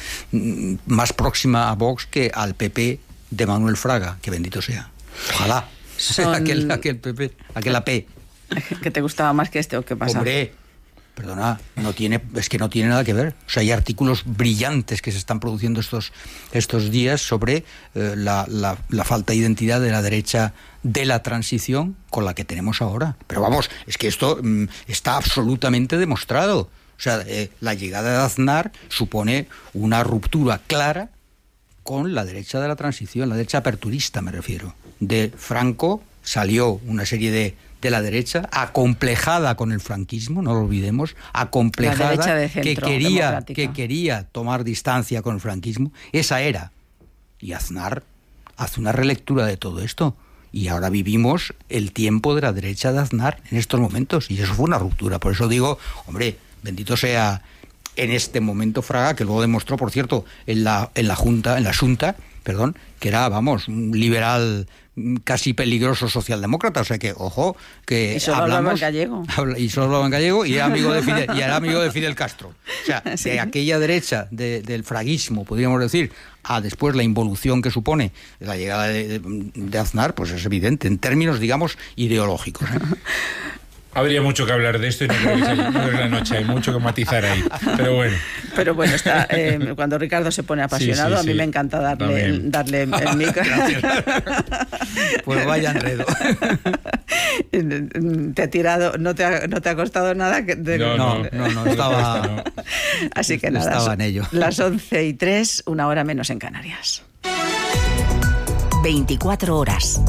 S1: más próxima a Vox que al P P de Manuel Fraga, que bendito sea. Ojalá. Son... aquel, aquel P P, aquel A P.
S2: ¿Que te gustaba más que este o qué pasa?
S1: Hombre, perdona, no tiene, es que no tiene nada que ver. O sea, hay artículos brillantes que se están produciendo estos, estos días sobre eh, la, la, la falta de identidad de la derecha de la transición con la que tenemos ahora. Pero vamos, es que esto mm, está absolutamente demostrado. O sea, eh, la llegada de Aznar supone una ruptura clara con la derecha de la transición, la derecha aperturista me refiero. De Franco salió una serie de de la derecha, acomplejada con el franquismo, no lo olvidemos, acomplejada,
S2: de centro,
S1: que quería que quería tomar distancia con el franquismo, esa era. Y Aznar hace una relectura de todo esto. Y ahora vivimos el tiempo de la derecha de Aznar en estos momentos. Y eso fue una ruptura. Por eso digo, hombre, bendito sea en este momento Fraga, que luego demostró, por cierto, en la, en la Junta, en la Xunta, perdón, que era, vamos, un liberal casi peligroso socialdemócrata, o sea que, ojo, que
S2: y solo
S1: hablamos,
S2: hablaba en gallego.
S1: Habla, y solo hablaba en gallego y era amigo de Fidel, y era amigo de Fidel Castro. O sea, sí. De aquella derecha de, del fraguismo, podríamos decir, a después la involución que supone la llegada de, de, de Aznar, pues es evidente, en términos, digamos, ideológicos, ¿eh?
S4: Habría mucho que hablar de esto y no creo que sea, no creo que la noche, hay mucho que matizar ahí, pero bueno.
S2: Pero bueno, está, eh, cuando Ricardo se pone apasionado, sí, sí, sí. A mí me encanta darle, el, darle el micro.
S1: Pues vaya enredo.
S2: Te ha tirado, no te ha, no te ha costado nada. Que de,
S1: no, no, no, no, estaba... No.
S2: Así que nada,
S1: estaba en ello.
S2: Las once y tres, una hora menos en Canarias.
S6: veinticuatro horas.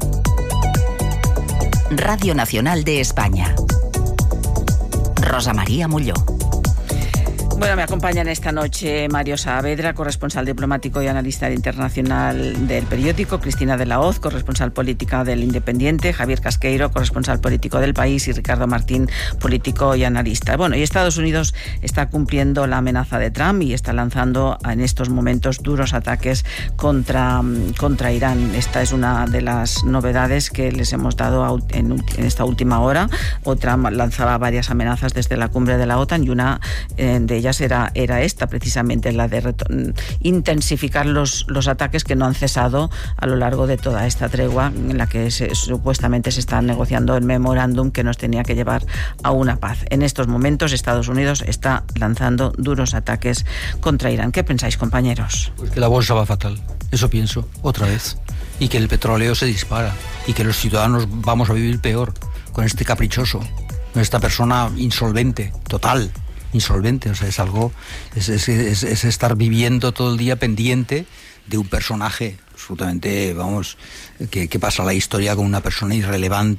S6: Radio Nacional de España. Rosa María Mulló.
S2: Bueno, me acompañan esta noche Mario Saavedra, corresponsal diplomático y analista internacional del periódico, Cristina de la Hoz, corresponsal política del Independiente, Javier Casqueiro, corresponsal político del País, y Ricardo Martín, político y analista. Bueno, y Estados Unidos está cumpliendo la amenaza de Trump y está lanzando en estos momentos duros ataques contra, contra Irán. Esta es una de las novedades que les hemos dado en, en esta última hora. Otra lanzaba varias amenazas desde la cumbre de la OTAN y una eh, de ellas Era, era esta, precisamente, la de reto- intensificar los, los ataques que no han cesado a lo largo de toda esta tregua en la que se, supuestamente se está negociando el memorándum que nos tenía que llevar a una paz. En estos momentos Estados Unidos está lanzando duros ataques contra Irán. ¿Qué pensáis, compañeros?
S1: Pues que la bolsa va fatal, eso pienso, otra vez. Y que el petróleo se dispara y que los ciudadanos vamos a vivir peor con este caprichoso, con esta persona insolvente, total. insolvente, o sea, es algo, es, es, es, es estar viviendo todo el día pendiente de un personaje absolutamente, vamos, que, que pasa la historia con una persona irrelevante,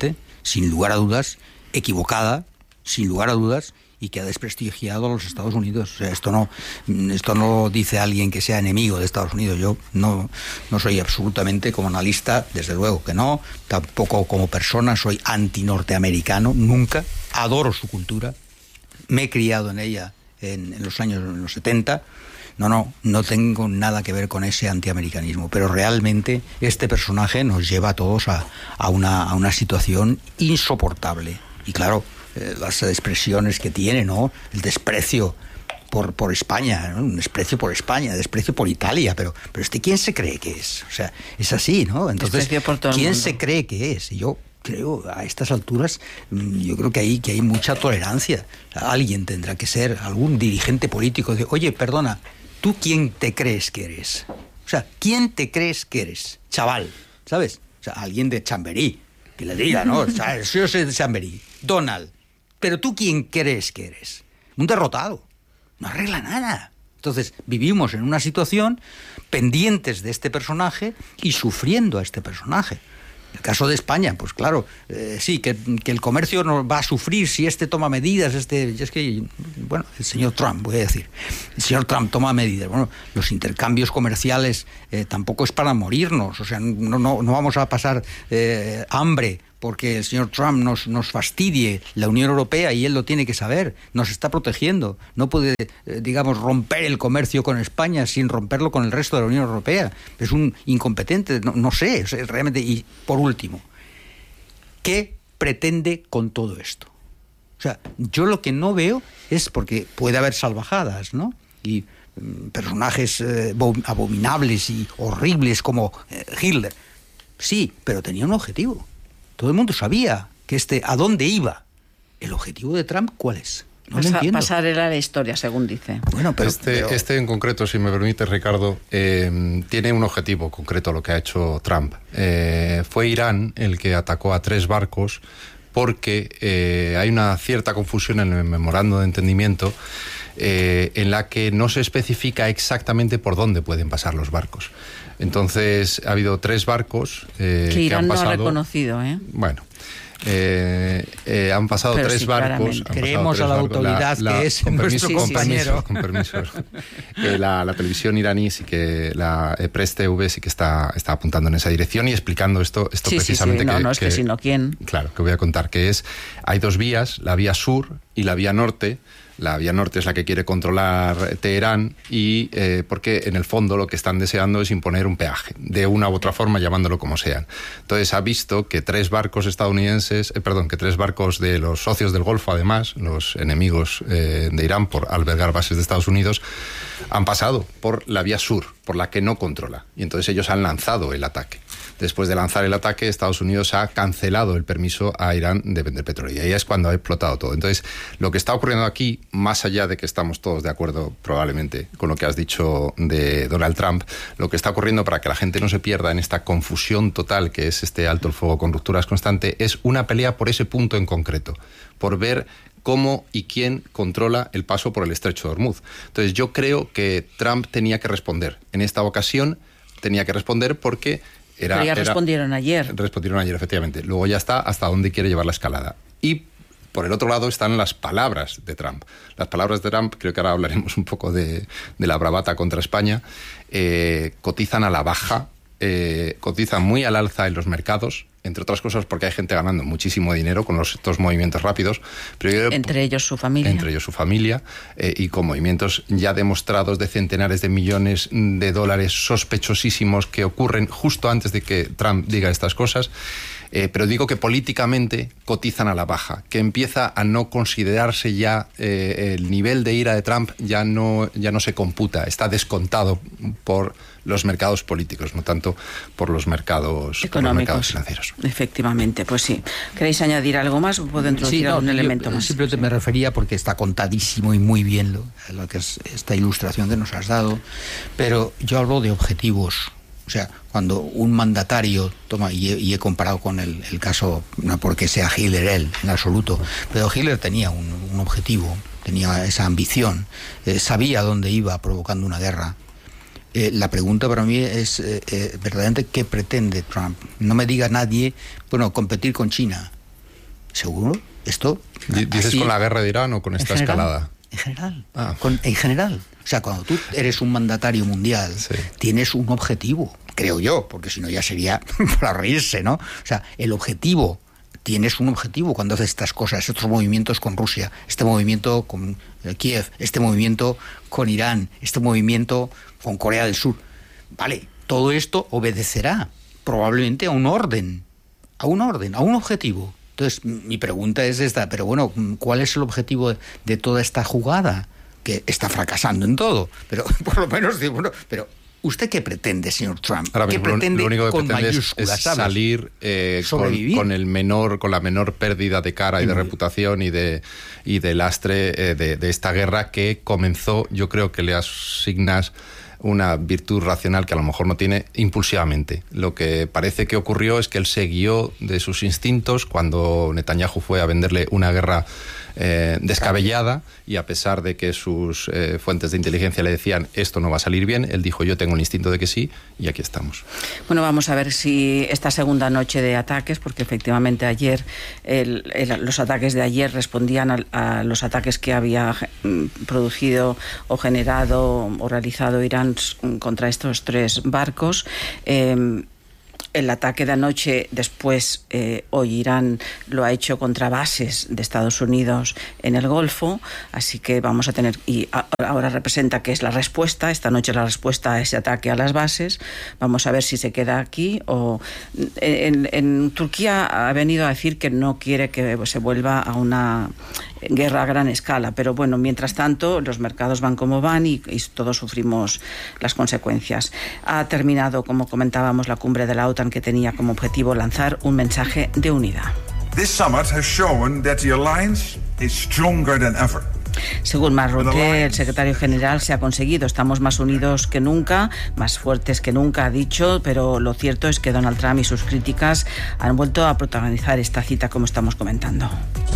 S1: sin lugar a dudas, equivocada, sin lugar a dudas, y que ha desprestigiado a los Estados Unidos. O sea, esto no, esto no lo dice alguien que sea enemigo de Estados Unidos. Yo no, no soy absolutamente, como analista, desde luego que no, tampoco como persona soy anti-norteamericano, nunca. Adoro su cultura, me he criado en ella en, en los años en los setenta. No, no, no tengo nada que ver con ese antiamericanismo, pero realmente este personaje nos lleva a todos a, a, una, a una situación insoportable. Y claro, eh, las expresiones que tiene, ¿no? El desprecio por, por España, ¿no? Un desprecio por España, desprecio por Italia, pero, pero este, ¿quién se cree que es? O sea, es así, ¿no? Entonces, ¿quién se cree que es? Y yo creo, a estas alturas, yo creo que hay, que hay mucha tolerancia. Alguien tendrá que ser, algún dirigente político, de, oye, perdona, ¿tú quién te crees que eres? O sea, ¿quién te crees que eres? Chaval, ¿sabes? O sea, alguien de Chamberí, que le diga, ¿no? O sea, yo soy de Chamberí. Donald, ¿pero tú quién crees que eres? Un derrotado. No arregla nada. Entonces, vivimos en una situación pendientes de este personaje y sufriendo a este personaje. El caso de España, pues claro, eh, sí, que, que el comercio no va a sufrir si este toma medidas, este, es que, bueno, el señor Trump, voy a decir, el señor Trump toma medidas, bueno, los intercambios comerciales eh, tampoco es para morirnos, o sea, no, no, no vamos a pasar eh, hambre porque el señor Trump nos, nos fastidie. La Unión Europea, y él lo tiene que saber, nos está protegiendo. No puede, eh, digamos, romper el comercio con España sin romperlo con el resto de la Unión Europea. Es un incompetente, no, no sé, o sea, realmente. Y por último, ¿qué pretende con todo esto? O sea, yo lo que no veo es, porque puede haber salvajadas, ¿no? Y mm, personajes eh, abominables y horribles como eh, Hitler. Sí, pero tenía un objetivo. Todo el mundo sabía que este, a dónde iba. ¿El objetivo de Trump cuál es? No
S2: Pasa,
S1: lo entiendo.
S2: Pasar era la historia, según dice.
S5: Bueno, pero, este, pero... este en concreto, si me permite, Ricardo, eh, tiene un objetivo concreto lo que ha hecho Trump. Eh, fue Irán el que atacó a tres barcos porque eh, hay una cierta confusión en el memorando de entendimiento eh, en la que no se especifica exactamente por dónde pueden pasar los barcos. Entonces, ha habido tres barcos eh,
S2: que Irán
S5: que han pasado,
S2: no ha reconocido, ¿eh?
S5: Bueno, eh, eh, han pasado
S2: Pero
S5: tres
S2: sí,
S5: barcos.
S1: Creemos a la
S5: barcos.
S1: autoridad la, la, que es
S5: con
S1: nuestro
S5: permiso,
S1: compañero.
S5: Con permiso, con permiso. eh, la, la televisión iraní sí que, la eh, Press T V sí que está, está apuntando en esa dirección y explicando esto, esto
S2: sí,
S5: precisamente.
S2: Sí, sí. No,
S5: que,
S2: no es que, que sino quién.
S5: Claro, que voy a contar, que es, hay dos vías, la vía sur y la vía norte. La vía norte es la que quiere controlar Teherán y eh, porque en el fondo lo que están deseando es imponer un peaje, de una u otra forma, llamándolo como sean. Entonces ha visto que tres barcos estadounidenses, eh, perdón, que tres barcos de los socios del Golfo, además, los enemigos eh, de Irán por albergar bases de Estados Unidos, han pasado por la vía sur, por la que no controla. Y entonces ellos han lanzado el ataque. Después de lanzar el ataque, Estados Unidos ha cancelado el permiso a Irán de vender petróleo. Y ahí es cuando ha explotado todo. Entonces, lo que está ocurriendo aquí, más allá de que estamos todos de acuerdo probablemente con lo que has dicho de Donald Trump, lo que está ocurriendo, para que la gente no se pierda en esta confusión total que es este alto el fuego con rupturas constante, es una pelea por ese punto en concreto, por ver cómo y quién controla el paso por el estrecho de Hormuz. Entonces, yo creo que Trump tenía que responder. En esta ocasión tenía que responder porque Era,
S2: Pero ya
S5: era,
S2: respondieron ayer.
S5: Respondieron ayer, efectivamente. Luego ya está hasta dónde quiere llevar la escalada. Y por el otro lado están las palabras de Trump. Las palabras de Trump, creo que ahora hablaremos un poco de, de la bravata contra España, eh, cotizan a la baja, eh, cotizan muy al alza en los mercados, entre otras cosas porque hay gente ganando muchísimo dinero con los, estos movimientos rápidos. Pero yo,
S2: entre ellos su familia.
S5: Entre ellos su familia eh, y con movimientos ya demostrados de centenares de millones de dólares sospechosísimos que ocurren justo antes de que Trump diga estas cosas. Eh, pero digo que políticamente cotizan a la baja, que empieza a no considerarse ya eh, el nivel de ira de Trump ya no, ya no se computa, está descontado por los mercados políticos, no tanto por los mercados, por los mercados financieros.
S2: Efectivamente, pues sí. ¿Queréis añadir algo más o puedo introducir sí, no, algún yo, elemento más?
S1: Simplemente me refería porque está contadísimo y muy bien lo, lo que es esta ilustración que nos has dado, pero yo hablo de objetivos. O sea, cuando un mandatario toma, y he, y he comparado con el, el caso, no porque sea Hitler él, en absoluto, pero Hitler tenía un, un objetivo, tenía esa ambición, eh, sabía dónde iba provocando una guerra. Eh, la pregunta para mí es, eh, eh, verdaderamente, ¿qué pretende Trump? No me diga nadie, bueno, competir con China. ¿Seguro? Esto...
S5: ¿Dices así, con la guerra de Irán o con esta
S1: en general,
S5: escalada?
S1: En general. Ah. Con, en general. O sea, cuando tú eres un mandatario mundial, sí. tienes un objetivo, creo yo, porque si no ya sería para reírse, ¿no? O sea, el objetivo... Tienes un objetivo cuando haces estas cosas, estos movimientos con Rusia, este movimiento con Kiev, este movimiento con Irán, este movimiento con Corea del Sur. Vale, todo esto obedecerá probablemente a un orden, a un orden, a un objetivo. Entonces, mi pregunta es esta, pero bueno, ¿cuál es el objetivo de, de toda esta jugada? Que está fracasando en todo, pero por lo menos, bueno, pero... ¿Usted qué pretende, señor Trump?
S5: Ahora mismo,
S1: ¿Qué pretende
S5: lo único que
S1: con
S5: pretende
S1: mayúsculas,
S5: es, es
S1: ¿sabes?
S5: salir eh, con, con el menor, con la menor pérdida de cara y de reputación y de y de lastre eh, de, de esta guerra que comenzó. Yo creo que le asignas una virtud racional que a lo mejor no tiene impulsivamente. Lo que parece que ocurrió es que él se guió de sus instintos cuando Netanyahu fue a venderle una guerra eh, descabellada, y a pesar de que sus eh, fuentes de inteligencia le decían esto no va a salir bien, él dijo yo tengo el instinto de que sí, y aquí estamos.
S2: Bueno, vamos a ver si esta segunda noche de ataques, porque efectivamente ayer el, el, los ataques de ayer respondían a, a los ataques que había producido o generado o realizado Irán contra estos tres barcos. Eh, El ataque de anoche, después, eh, hoy Irán lo ha hecho contra bases de Estados Unidos en el Golfo, así que vamos a tener, y ahora representa que es la respuesta, esta noche la respuesta a ese ataque a las bases. Vamos a ver si se queda aquí o... En, en Turquía ha venido a decir que no quiere que se vuelva a una guerra a gran escala, pero bueno, mientras tanto los mercados van como van y, y todos sufrimos las consecuencias. Ha terminado, como comentábamos, la cumbre de la OTAN, que tenía como objetivo lanzar un mensaje de unidad.
S12: This summit has shown that the alliance is stronger than ever.
S2: Según Mark Rutte, el secretario general, se ha conseguido. Estamos más unidos que nunca, más fuertes que nunca, ha dicho, pero lo cierto es que Donald Trump y sus críticas han vuelto a protagonizar esta cita, como estamos comentando.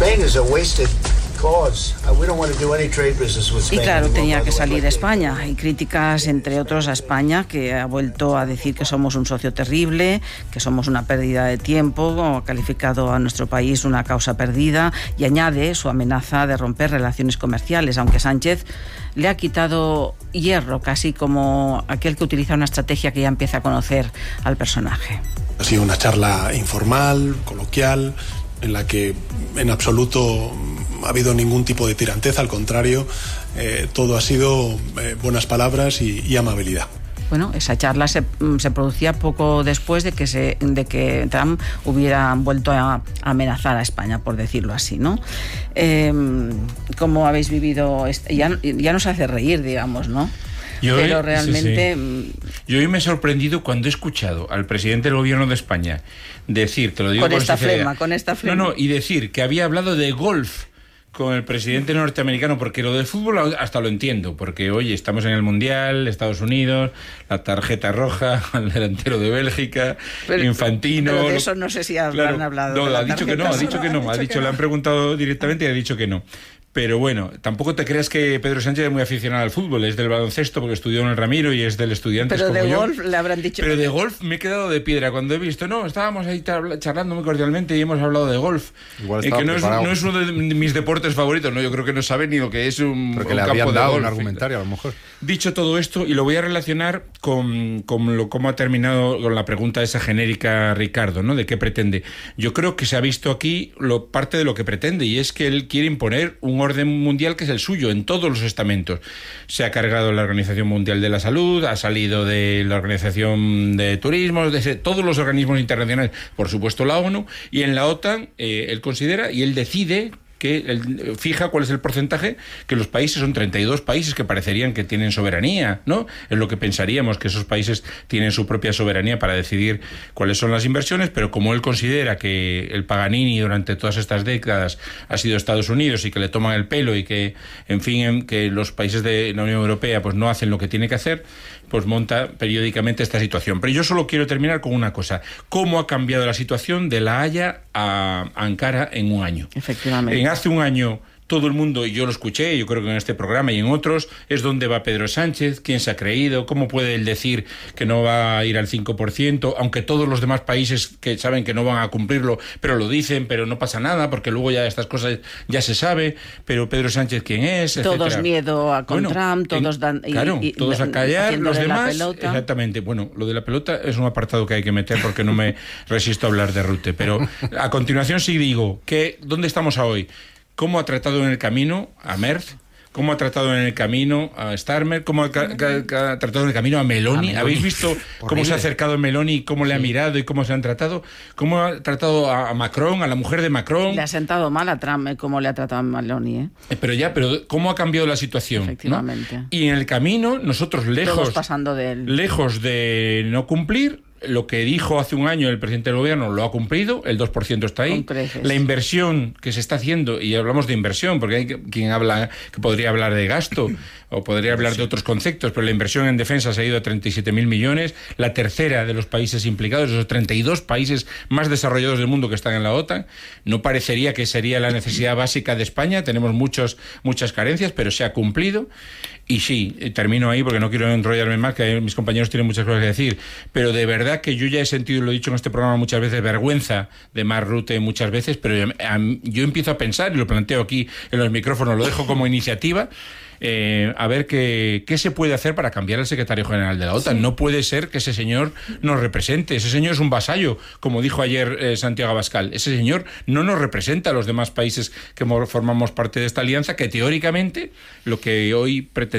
S2: Y claro, tenía que salir España. Hay críticas, entre otros, a España, que ha vuelto a decir que somos un socio terrible, que somos una pérdida de tiempo, ha calificado a nuestro país una causa perdida, y añade su amenaza de romper relaciones comerciales, aunque Sánchez le ha quitado hierro, casi como aquel que utiliza una estrategia que ya empieza a conocer al personaje.
S13: Ha sido una charla informal, coloquial, en la que en absoluto ha habido ningún tipo de tiranteza, al contrario, eh, todo ha sido eh, buenas palabras y, y amabilidad.
S2: Bueno, esa charla se, se producía poco después de que se, de que Trump hubiera vuelto a amenazar a España, por decirlo así, ¿no? Eh, ¿Cómo habéis vivido? Este, ya, ya nos hace reír, digamos, ¿no?
S4: Yo
S2: Pero
S4: hoy,
S2: realmente...
S4: Sí, sí. Yo hoy me he sorprendido cuando he escuchado al presidente del gobierno de España decir, te lo digo
S2: con,
S4: con
S2: esta
S4: sinceridad,
S2: flema, con esta flema.
S4: No, no, y decir que había hablado de golf con el presidente norteamericano, porque lo del fútbol hasta lo entiendo, porque oye, estamos en el Mundial, Estados Unidos, la tarjeta roja al delantero de Bélgica, pero, Infantino...
S2: Pero de eso no sé si han claro, hablado.
S4: No,
S2: de la
S4: ha dicho que no, ha dicho que no, ha dicho, le han preguntado directamente y ha dicho que no. Pero bueno, tampoco te creas que Pedro Sánchez es muy aficionado al fútbol, es del baloncesto porque estudió en el Ramiro y es del Estudiantes
S2: como yo.
S4: Pero de
S2: golf le habrán dicho.
S4: Pero de golf me he quedado de piedra cuando he visto, no, estábamos ahí charlando muy cordialmente y hemos hablado de golf.
S5: Igual
S4: eh, que no es, no es uno de mis deportes favoritos, no, yo creo que no sabe ni lo que es un,
S5: Porque
S4: un
S5: le
S4: campo
S5: habían
S4: de
S5: dado
S4: golf.
S5: Un argumentario a lo mejor.
S4: Dicho todo esto, y lo voy a relacionar con, con lo, cómo ha terminado con la pregunta esa genérica Ricardo, ¿no? De qué pretende. Yo creo que se ha visto aquí lo, parte de lo que pretende, y es que él quiere imponer un orden mundial que es el suyo en todos los estamentos. Se ha cargado la Organización Mundial de la Salud, ha salido de la Organización de Turismo, de todos los organismos internacionales, por supuesto la ONU, y en la OTAN eh, él considera y él decide que él fija cuál es el porcentaje, que los países son treinta y dos países que parecerían que tienen soberanía, ¿no? Es lo que pensaríamos, que esos países tienen su propia soberanía para decidir cuáles son las inversiones, pero como él considera que el Paganini durante todas estas décadas ha sido Estados Unidos y que le toman el pelo y que, en fin, que los países de la Unión Europea pues no hacen lo que tiene que hacer, pues monta periódicamente esta situación. Pero yo solo quiero terminar con una cosa. ¿Cómo ha cambiado la situación de La Haya a Ankara en un año?
S2: Efectivamente.
S4: En hace un año todo el mundo, y yo lo escuché, yo creo que en este programa y en otros, es dónde va Pedro Sánchez, quién se ha creído, cómo puede él decir que no va a ir al cinco por ciento, aunque todos los demás países que saben que no van a cumplirlo, pero lo dicen, pero no pasa nada, porque luego ya estas cosas ya se sabe, pero Pedro Sánchez quién es, etcétera.
S2: Todos miedo a con bueno, Trump, todos dan... Y,
S4: claro,
S2: y,
S4: todos a callar, los demás...
S2: La
S4: exactamente, bueno, lo de la pelota es un apartado que hay que meter porque no me resisto a hablar de Rute, pero a continuación sí digo, que ¿dónde estamos hoy? ¿Cómo ha tratado en el camino a Merz? ¿Cómo ha tratado en el camino a Starmer? ¿Cómo ha, ca, ca, ca, ha tratado en el camino a Meloni? a Meloni. ¿Habéis visto cómo se ha acercado Meloni y cómo le sí. ha mirado y cómo se han tratado? ¿Cómo ha tratado a Macron, a la mujer de Macron?
S2: Le ha sentado mal a Trump, ¿eh? Cómo le ha tratado a Meloni, ¿eh?
S4: Pero ya, pero ¿cómo ha cambiado la situación?
S2: Efectivamente.
S4: ¿no? Y en el camino, nosotros lejos,
S2: Todos pasando de él.
S4: lejos de no cumplir, lo que dijo hace un año el presidente del gobierno lo ha cumplido, el dos por ciento está ahí. La inversión que se está haciendo, y hablamos de inversión, porque hay quien habla que podría hablar de gasto o podría hablar de otros conceptos, pero la inversión en defensa se ha ido a treinta y siete mil millones, la tercera de los países implicados, esos treinta y dos países más desarrollados del mundo que están en la OTAN. No parecería que sería la necesidad básica de España, tenemos muchos, muchas carencias, pero se ha cumplido. Y sí, termino ahí porque no quiero enrollarme más, que mis compañeros tienen muchas cosas que decir, pero de verdad que yo ya he sentido, y lo he dicho en este programa muchas veces, vergüenza de Mark Rutte muchas veces, pero yo, yo empiezo a pensar, y lo planteo aquí en los micrófonos, lo dejo como iniciativa, Eh, a ver qué, qué se puede hacer para cambiar al secretario general de la OTAN. Sí. No puede ser que ese señor nos represente. Ese señor es un vasallo, como dijo ayer eh, Santiago Abascal. Ese señor no nos representa a los demás países que formamos parte de esta alianza, que teóricamente lo que hoy pretende